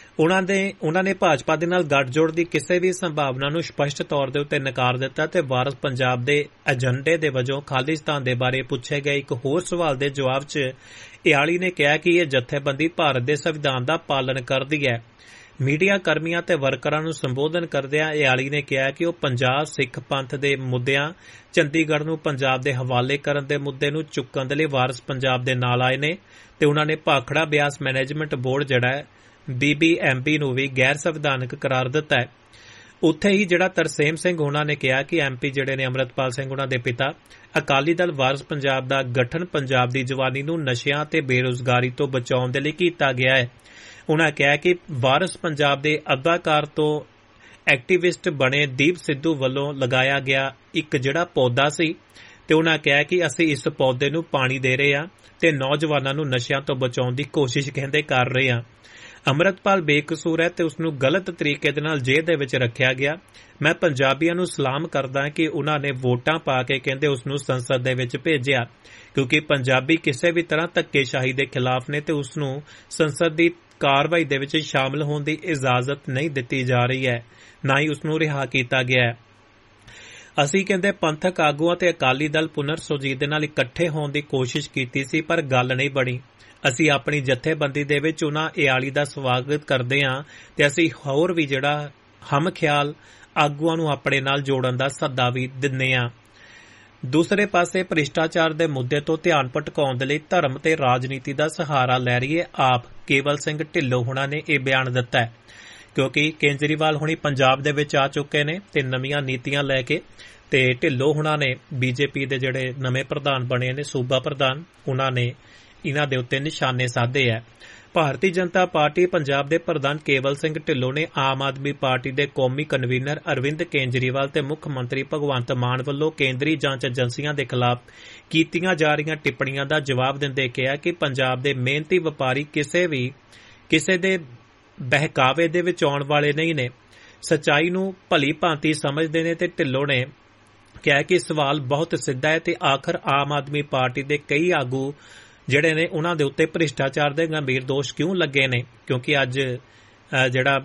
Speaker 3: ਉਨ੍ਹਾਂ ਨੇ ਭਾਜਪਾ ਦੇ ਨਾਲ ਗੱਠਜੋੜ ਦੀ ਕਿਸੇ ਵੀ ਸੰਭਾਵਨਾ ਨੂੰ ਸਪਸ਼ਟ ਤੌਰ ਦੇ ਉੱਤੇ ਨਕਾਰ ਦਿੱਤਾ ਤੇ ਵਾਰਸ ਪੰਜਾਬ ਦੇ ਏਜੰਡੇ ਦੇ ਵਜੋਂ ਖਾਲਿਸਤਾਨ ਦੇ ਬਾਰੇ ਪੁੱਛੇ ਗਏ ਇੱਕ ਹੋਰ ਸਵਾਲ ਦੇ ਜਵਾਬ 'ਚ ਇਆਲੀ ਨੇ ਕਿਹਾ ਕਿ ਇਹ ਜਥੇਬੰਦੀ ਭਾਰਤ ਦੇ ਸੰਵਿਧਾਨ ਦਾ ਪਾਲਣ ਕਰਦੀ ਹੈ। ਮੀਡੀਆ ਕਰਮੀਆਂ ਤੇ ਵਰਕਰਾਂ ਨੂੰ ਸੰਬੋਧਨ ਕਰਦਿਆਂ ਇਆਲੀ ਨੇ ਕਿਹਾ ਕਿ ਉਹ ਪੰਜਾਬ ਸਿੱਖ ਪੰਥ ਦੇ ਮੁੱਦਿਆਂ, ਚੰਡੀਗੜ੍ਹ ਨੂੰ ਪੰਜਾਬ ਦੇ ਹਵਾਲੇ ਕਰਨ ਦੇ ਮੁੱਦੇ ਨੂੰ ਚੁੱਕਣ ਦੇ ਲਈ ਵਾਰਸ ਪੰਜਾਬ ਦੇ ਨਾਲ ਆਏ ਨੇ ਤੇ ਉਨ੍ਹਾਂ ਨੇ ਭਾਖੜਾ ਬਿਆਸ ਮੈਨੇਜਮੈਂਟ ਬੋਰਡ ਜਿਹੜਾ ਹੈ BBMP ਨੂੰ ਵੀ ਗੈਰ ਸੰਵਿਧਾਨਕ ਕਰਾਰ ਦਿੱਤਾ ਹੈ। ਉੱਥੇ ਹੀ ਜਿਹੜਾ ਤਰਸੇਮ ਸਿੰਘ ਉਹਨਾਂ ਨੇ ਕਿਹਾ ਕਿ MP ਜਿਹੜੇ ਨੇ ਅੰਮ੍ਰਿਤਪਾਲ ਸਿੰਘ ਉਹਨਾਂ ਦੇ ਪਿਤਾ ਅਕਾਲੀ ਦਲ ਵਾਰਸ ਪੰਜਾਬ ਦਾ ਗਠਨ ਪੰਜਾਬ ਦੀ ਜਵਾਨੀ ਨੂੰ ਨਸ਼ਿਆਂ ਤੇ ਬੇਰੁਜ਼ਗਾਰੀ ਤੋਂ ਬਚਾਉਣ ਦੇ ਲਈ ਕੀਤਾ ਗਿਆ ਹੈ। ਉਨ੍ਹਾਂ ਕਿਹਾ ਕਿ ਵਾਰਸ ਪੰਜਾਬ ਦੇ ਅਦਾਕਾਰ ਤੋਂ ਐਕਟਿਵਿਸਟ ਬਣੇ ਦੀਪ ਸਿੱਧੂ ਵੱਲੋਂ ਲਗਾਇਆ ਗਿਆ ਇੱਕ ਜਿਹੜਾ ਪੌਦਾ ਸੀ ਤੇ ਉਨ੍ਹਾਂ ਕਿਹਾ ਕਿ ਅਸੀਂ ਇਸ ਪੌਦੇ ਨੂੰ ਪਾਣੀ ਦੇ ਰਹੇ ਹਾਂ ਤੇ ਨੌਜਵਾਨਾਂ ਨੂੰ ਨਸ਼ਿਆਂ ਤੋਂ ਬਚਾਉਣ ਦੀ ਕੋਸ਼ਿਸ਼ ਕਹਿੰਦੇ ਕਰ ਰਹੇ ਹਾਂ। ਅੰਮ੍ਰਿਤਪਾਲ ਬੇਕਸੂਰ ਹੈ ਤੇ ਉਸ ਨੂੰ ਗਲਤ ਤਰੀਕੇ ਦੇ ਨਾਲ ਜੇਲ੍ਹ ਦੇ ਵਿੱਚ ਰੱਖਿਆ ਗਿਆ। ਮੈਂ ਪੰਜਾਬੀਆਂ ਨੂੰ ਸਲਾਮ ਕਰਦਾ ਕਿ ਉਨ੍ਹਾਂ ਨੇ ਵੋਟਾਂ ਪਾ ਕੇ ਕਹਿੰਦੇ ਉਸ ਨੂੰ ਸੰਸਦ ਦੇ ਵਿੱਚ ਭੇਜਿਆ ਕਿਉਂਕਿ ਪੰਜਾਬੀ ਕਿਸੇ ਵੀ ਤਰ੍ਹਾਂ ਧੱਕੇਸ਼ਾਹੀ ਦੇ ਖਿਲਾਫ ਨੇ ਤੇ ਉਸ ਨੂੰ ਸੰਸਦ ਦੀ ਕਾਰਵਾਈ ਦੇ ਵਿੱਚ ਸ਼ਾਮਲ ਹੋਣ ਦੀ ਇਜਾਜ਼ਤ ਨਹੀਂ ਦਿੱਤੀ ਜਾ ਰਹੀ ਹੈ, ਨਾ ਹੀ ਉਸ ਨੂੰ ਰਿਹਾ ਕੀਤਾ ਗਿਆ ਹੈ। ਅਸੀਂ ਕਹਿੰਦੇ ਪੰਥਕ ਆਗੂਆਂ ਤੇ ਅਕਾਲੀ ਦਲ ਪੁਨਰ ਸੁਰਜੀਤ ਦੇ ਨਾਲ ਇਕੱਠੇ ਹੋਣ ਦੀ ਕੋਸ਼ਿਸ਼ ਕੀਤੀ ਸੀ ਪਰ ਗੱਲ ਨਹੀਂ ਬਣੀ। ਅਸੀਂ ਆਪਣੀ ਜਥੇਬੰਦੀ ਦੇ ਵਿੱਚ ਉਹਨਾਂ ਇਆਲੀ ਦਾ ਸਵਾਗਤ ਕਰਦੇ ਹਾਂ ਤੇ ਅਸੀਂ ਹੋਰ ਵੀ ਜਿਹੜਾ ਹਮਖਿਆਲ ਆਗੂਆਂ ਨੂੰ ਆਪਣੇ ਨਾਲ ਜੋੜਨ ਦਾ ਸੱਦਾ ਵੀ ਦਿੰਦੇ ਹਾਂ। ਦੂਸਰੇ ਪਾਸੇ ਭ੍ਰਿਸ਼ਟਾਚਾਰ ਦੇ ਮੁੱਦੇ ਤੋਂ ਧਿਆਨ ਭਟਕਾਉਣ ਦੇ ਲਈ ਧਰਮ ਤੇ ਰਾਜਨੀਤੀ ਦਾ ਸਹਾਰਾ ਲੈ ਰਹੀ ਹੈ ਆਪ ਕੇਵਲ ਸਿੰਘ ਢਿੱਲੋਂ ਹੁਣਾਂ ਨੇ ਇਹ ਬਿਆਨ ਦਿੱਤਾ ਹੈ ਕਿਉਂਕਿ ਕੇਜਰੀਵਾਲ ਹੁਣੀ ਪੰਜਾਬ ਦੇ ਵਿੱਚ ਆ ਚੁੱਕੇ ਨੇ ਤੇ ਨਵੀਆਂ ਨੀਤੀਆਂ ਲੈ ਕੇ ਤੇ ਢਿੱਲੋਂ ਹੁਣਾਂ ਨੇ BJP ਦੇ ਜਿਹੜੇ ਨਵੇਂ ਪ੍ਰਧਾਨ ਬਣੇ ਨੇ ਸੂਬਾ ਪ੍ਰਧਾਨ ਉਹਨਾਂ ਨੇ ਇਹਨਾਂ ਦੇ ਉੱਤੇ ਨਿਸ਼ਾਨੇ ਸਾਧੇ ਹੈ। ਭਾਰਤੀ ਜਨਤਾ ਪਾਰਟੀ ਪੰਜਾਬ ਦੇ ਪ੍ਰਧਾਨ ਕੇਵਲ ਸਿੰਘ ਢਿੱਲੋਂ ਨੇ ਆਮ ਆਦਮੀ ਪਾਰਟੀ ਦੇ ਕੌਮੀ ਕਨਵੀਨਰ ਅਰਵਿੰਦ ਕੇਜਰੀਵਾਲ ਤੇ ਮੁੱਖ ਮੰਤਰੀ ਭਗਵੰਤ ਮਾਨ ਵੱਲੋਂ ਕੇਂਦਰੀ ਜਾਂਚ ਏਜੰਸੀਆਂ ਦੇ ਖਿਲਾਫ ਕੀਤੀਆਂ ਜਾ ਰਹੀਆਂ ਟਿੱਪਣੀਆਂ ਦਾ ਜਵਾਬ ਦਿੰਦੇ ਕਿਹਾ ਕਿ ਪੰਜਾਬ ਦੇ ਮਿਹਨਤੀ ਵਪਾਰੀ ਕਿਸੇ ਦੇ ਬਹਿਕਾਵੇ ਦੇ ਵਿੱਚ ਆਉਣ ਵਾਲੇ ਨਹੀਂ ਨੇ, ਸੱਚਾਈ ਨੂੰ ਭਲੀ ਭਾਂਤੀ ਸਮਝਦੇ ਨੇ ਤੇ ਢਿੱਲੋਂ ਨੇ ਕਿਹਾ ਕਿ ਸਵਾਲ ਬਹੁਤ ਸਿੱਧਾ ਹੈ ਤੇ ਆਖਰ ਆਮ ਆਦਮੀ ਪਾਰਟੀ ਦੇ ਕਈ ਆਗੂ ਜਿਹੜੇ ਨੇ ਉਹਨਾਂ ਦੇ ਉੱਤੇ ਭ੍ਰਿਸ਼ਟਾਚਾਰ ਦੇ ਗੰਭੀਰ ਦੋਸ਼ ਕਿਉਂ ਲੱਗੇ ਨੇ ਕਿਉਂਕਿ ਅੱਜ ਜਿਹੜਾ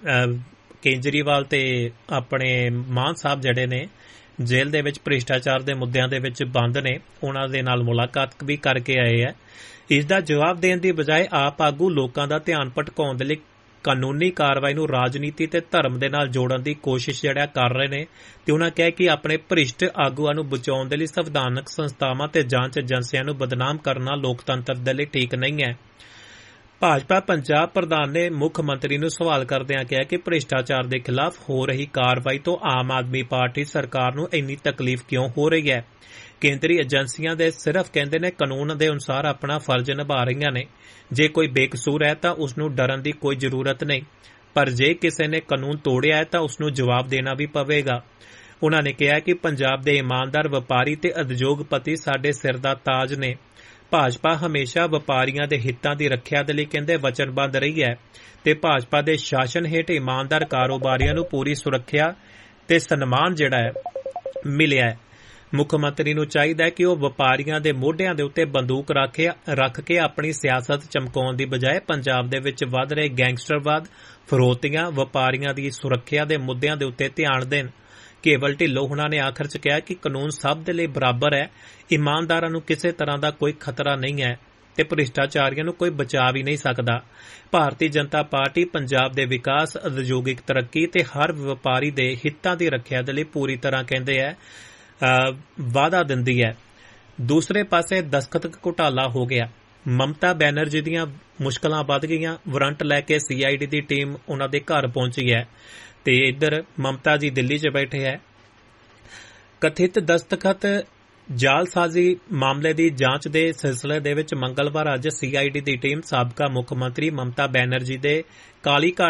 Speaker 3: ਕੇਜਰੀਵਾਲ ਤੇ ਆਪਣੇ ਮਾਨ ਸਾਹਿਬ ਜਿਹੜੇ ਨੇ ਜੇਲ੍ਹ ਦੇ ਵਿੱਚ ਭ੍ਰਿਸ਼ਟਾਚਾਰ ਦੇ ਮੁੱਦਿਆਂ ਦੇ ਵਿੱਚ ਬੰਦ ਨੇ, ਉਹਨਾਂ ਦੇ ਨਾਲ ਮੁਲਾਕਾਤ ਵੀ ਕਰਕੇ ਆਏ ਹੈ। ਇਸ ਦਾ ਜਵਾਬ ਦੇਣ ਦੀ ਬਜਾਏ ਆਪ ਆਗੂ ਲੋਕਾਂ ਦਾ ਧਿਆਨ ਭਟਕਾਉਣ ਦੇ ਲਈ ਕਾਨੂੰਨੀ ਕਾਰਵਾਈ ਨੂੰ ਰਾਜਨੀਤੀ ਤੇ ਧਰਮ ਦੇ ਨਾਲ ਜੋੜਨ ਦੀ ਕੋਸ਼ਿਸ਼ ਜਿਹੜਾ ਕਰ ਰਹੇ ਨੇ ਤੇ ਉਹਨਾਂ ਕਿਹਾ ਕਿ ਆਪਣੇ ਭ੍ਰਿਸ਼ਟ ਆਗੂਆਂ ਨੂੰ ਬਚਾਉਣ ਦੇ ਲਈ ਸੰਵਿਧਾਨਕ ਸੰਸਥਾਵਾਂ ਤੇ ਜਾਂਚ ਏਜੰਸੀਆਂ ਨੂੰ ਬਦਨਾਮ ਕਰਨਾ ਲੋਕਤੰਤਰ ਦੇ ਲਈ ਠੀਕ ਨਹੀਂ ਹੈ। ਭਾਜਪਾ ਪੰਜਾਬ ਪ੍ਰਧਾਨ ਨੇ ਮੁੱਖ ਮੰਤਰੀ ਨੂੰ ਸਵਾਲ ਕਰਦਿਆਂ ਕਿਹਾ ਕਿ ਭ੍ਰਿਸ਼ਟਾਚਾਰ ਦੇ ਖਿਲਾਫ ਹੋ ਰਹੀ ਕਾਰਵਾਈ ਤੋਂ ਆਮ ਆਦਮੀ ਪਾਰਟੀ ਸਰਕਾਰ ਨੂੰ ਇੰਨੀ ਤਕਲੀਫ ਕਿਉਂ ਹੋ ਰਹੀ ਹੈ। ਕੇਂਦਰੀ ਏਜੰਸੀਆਂ ਦੇ ਸਿਰਫ ਕਹਿੰਦੇ ਨੇ ਕਾਨੂੰਨ ਦੇ ਅਨੁਸਾਰ ਆਪਣਾ ਫਰਜ਼ ਨਿਭਾ ਰਹੀਆਂ ਨੇ, ਜੇ ਕੋਈ ਬੇਕਸੂਰ ਹੈ ਤਾਂ ਉਸ ਨੂੰ ਡਰਨ ਦੀ ਕੋਈ ਜ਼ਰੂਰਤ ਨਹੀਂ, ਪਰ ਜੇ ਕਿਸੇ ਨੇ ਕਾਨੂੰਨ ਤੋੜਿਆ ਹੈ ਤਾਂ ਉਸ ਨੂੰ ਜਵਾਬ ਦੇਣਾ ਵੀ ਪਵੇਗਾ। ਉਨ੍ਹਾਂ ਨੇ ਕਿਹਾ ਕਿ ਪੰਜਾਬ ਦੇ ਇਮਾਨਦਾਰ ਵਪਾਰੀ ਤੇ ਉਦਯੋਗਪਤੀ ਸਾਡੇ ਸਿਰ ਦਾ ਤਾਜ ਨੇ। ਭਾਜਪਾ ਹਮੇਸ਼ਾ ਵਪਾਰੀਆਂ ਦੇ ਹਿੱਤਾਂ ਦੀ ਰੱਖਿਆ ਦੇ ਲਈ ਕਹਿੰਦੇ ਵਚਨਬੱਧ ਰਹੀ ਹੈ ਤੇ ਭਾਜਪਾ ਦੇ ਸ਼ਾਸਨ ਹੇਠ ਇਮਾਨਦਾਰ ਕਾਰੋਬਾਰੀਆਂ ਨੂੰ ਪੂਰੀ ਸੁਰੱਖਿਆ ਤੇ ਸਨਮਾਨ ਜਿਹੜਾ ਹੈ ਮਿਲਿਆ ਹੈ। ਮੁੱਖ ਮੰਤਰੀ ਨੂੰ ਚਾਹੀਦਾ ਹੈ ਕਿ ਉਹ ਵਪਾਰੀਆਂ ਦੇ ਮੋਢਿਆਂ ਦੇ ਉੱਤੇ ਬੰਦੂਕ ਰੱਖ ਕੇ ਆਪਣੀ ਸਿਆਸਤ ਚਮਕਾਉਣ ਦੀ ਬਜਾਏ ਪੰਜਾਬ ਦੇ ਵਿੱਚ ਵੱਧ ਰਹੇ ਗੈਂਗਸਟਰਵਾਦ, ਫਰੋਤੀਆਂ, ਵਪਾਰੀਆਂ ਦੀ ਸੁਰੱਖਿਆ ਦੇ ਮੁੱਦਿਆਂ ਦੇ ਉੱਤੇ ਧਿਆਨ ਦੇਣ। ਕੇਵਲ ਢਿੱਲੋਂ ਹੁਣਾਂ ਨੇ ਆਖਰ 'ਚ ਕਿਹਾ ਕਿ ਕਾਨੂੰਨ ਸਭ ਦੇ ਲਈ ਬਰਾਬਰ ਹੈ, ਇਮਾਨਦਾਰਾਂ ਨੂੰ ਕਿਸੇ ਤਰ੍ਹਾਂ ਦਾ ਕੋਈ ਖਤਰਾ ਨਹੀਂ ਹੈ। ਤੇ ਭ੍ਰਿਸ਼ਟਾਚਾਰੀਆਂ ਨੂੰ ਕੋਈ ਬਚਾ ਵੀ ਨਹੀਂ ਸਕਦਾ। ਭਾਰਤੀ ਜਨਤਾ ਪਾਰਟੀ ਪੰਜਾਬ ਦੇ ਵਿਕਾਸ, ਉਦਯੋਗਿਕ ਤਰੱਕੀ ਤੇ ਹਰ ਵਪਾਰੀ ਦੇ ਹਿੱਤਾਂ ਦੀ ਰੱਖਿਆ ਦੇ ਲਈ ਪੂਰੀ ਤਰ੍ਹਾਂ ਕਹਿੰਦੇ ਹੈ ਵਾਅਦਾ ਦਿੰਦੀ ਹੈ। ਦੂਸਰੇ ਪਾਸੇ ਦਸਤਖਤ ਘੁਟਾਲਾ ਹੋ ਗਿਆ। ਮਮਤਾ ਬੈਨਰਜੀ ਦੀਆਂ ਮੁਸ਼ਕਲਾਂ ਵੱਧ ਗਈਆਂ। ਵਾਰੰਟ ਲੈ ਕੇ CID ਦੀ ਟੀਮ ਉਹਨਾਂ ਦੇ ਘਰ ਪਹੁੰਚੀ ਹੈ ਤੇ ਇੱਧਰ ਮਮਤਾ ਜੀ ਦਿੱਲੀ 'ਚ ਬੈਠੇ ਹੈ। ਕਥਿਤ ਦਸਤਖਤ ਜਾਲਸਾਜ਼ੀ ਮਾਮਲੇ ਦੀ ਜਾਂਚ ਦੇ ਸਿਲਸਿਲੇ ਦੇ ਵਿੱਚ ਮੰਗਲਵਾਰ ਅੱਜ CID ਦੀ ਟੀਮ ਸਾਬਕਾ ਮੁੱਖ ਮੰਤਰੀ ਮਮਤਾ ਬੈਨਰਜੀ ਦੇ ਕਾਲੀ ਘਾਟ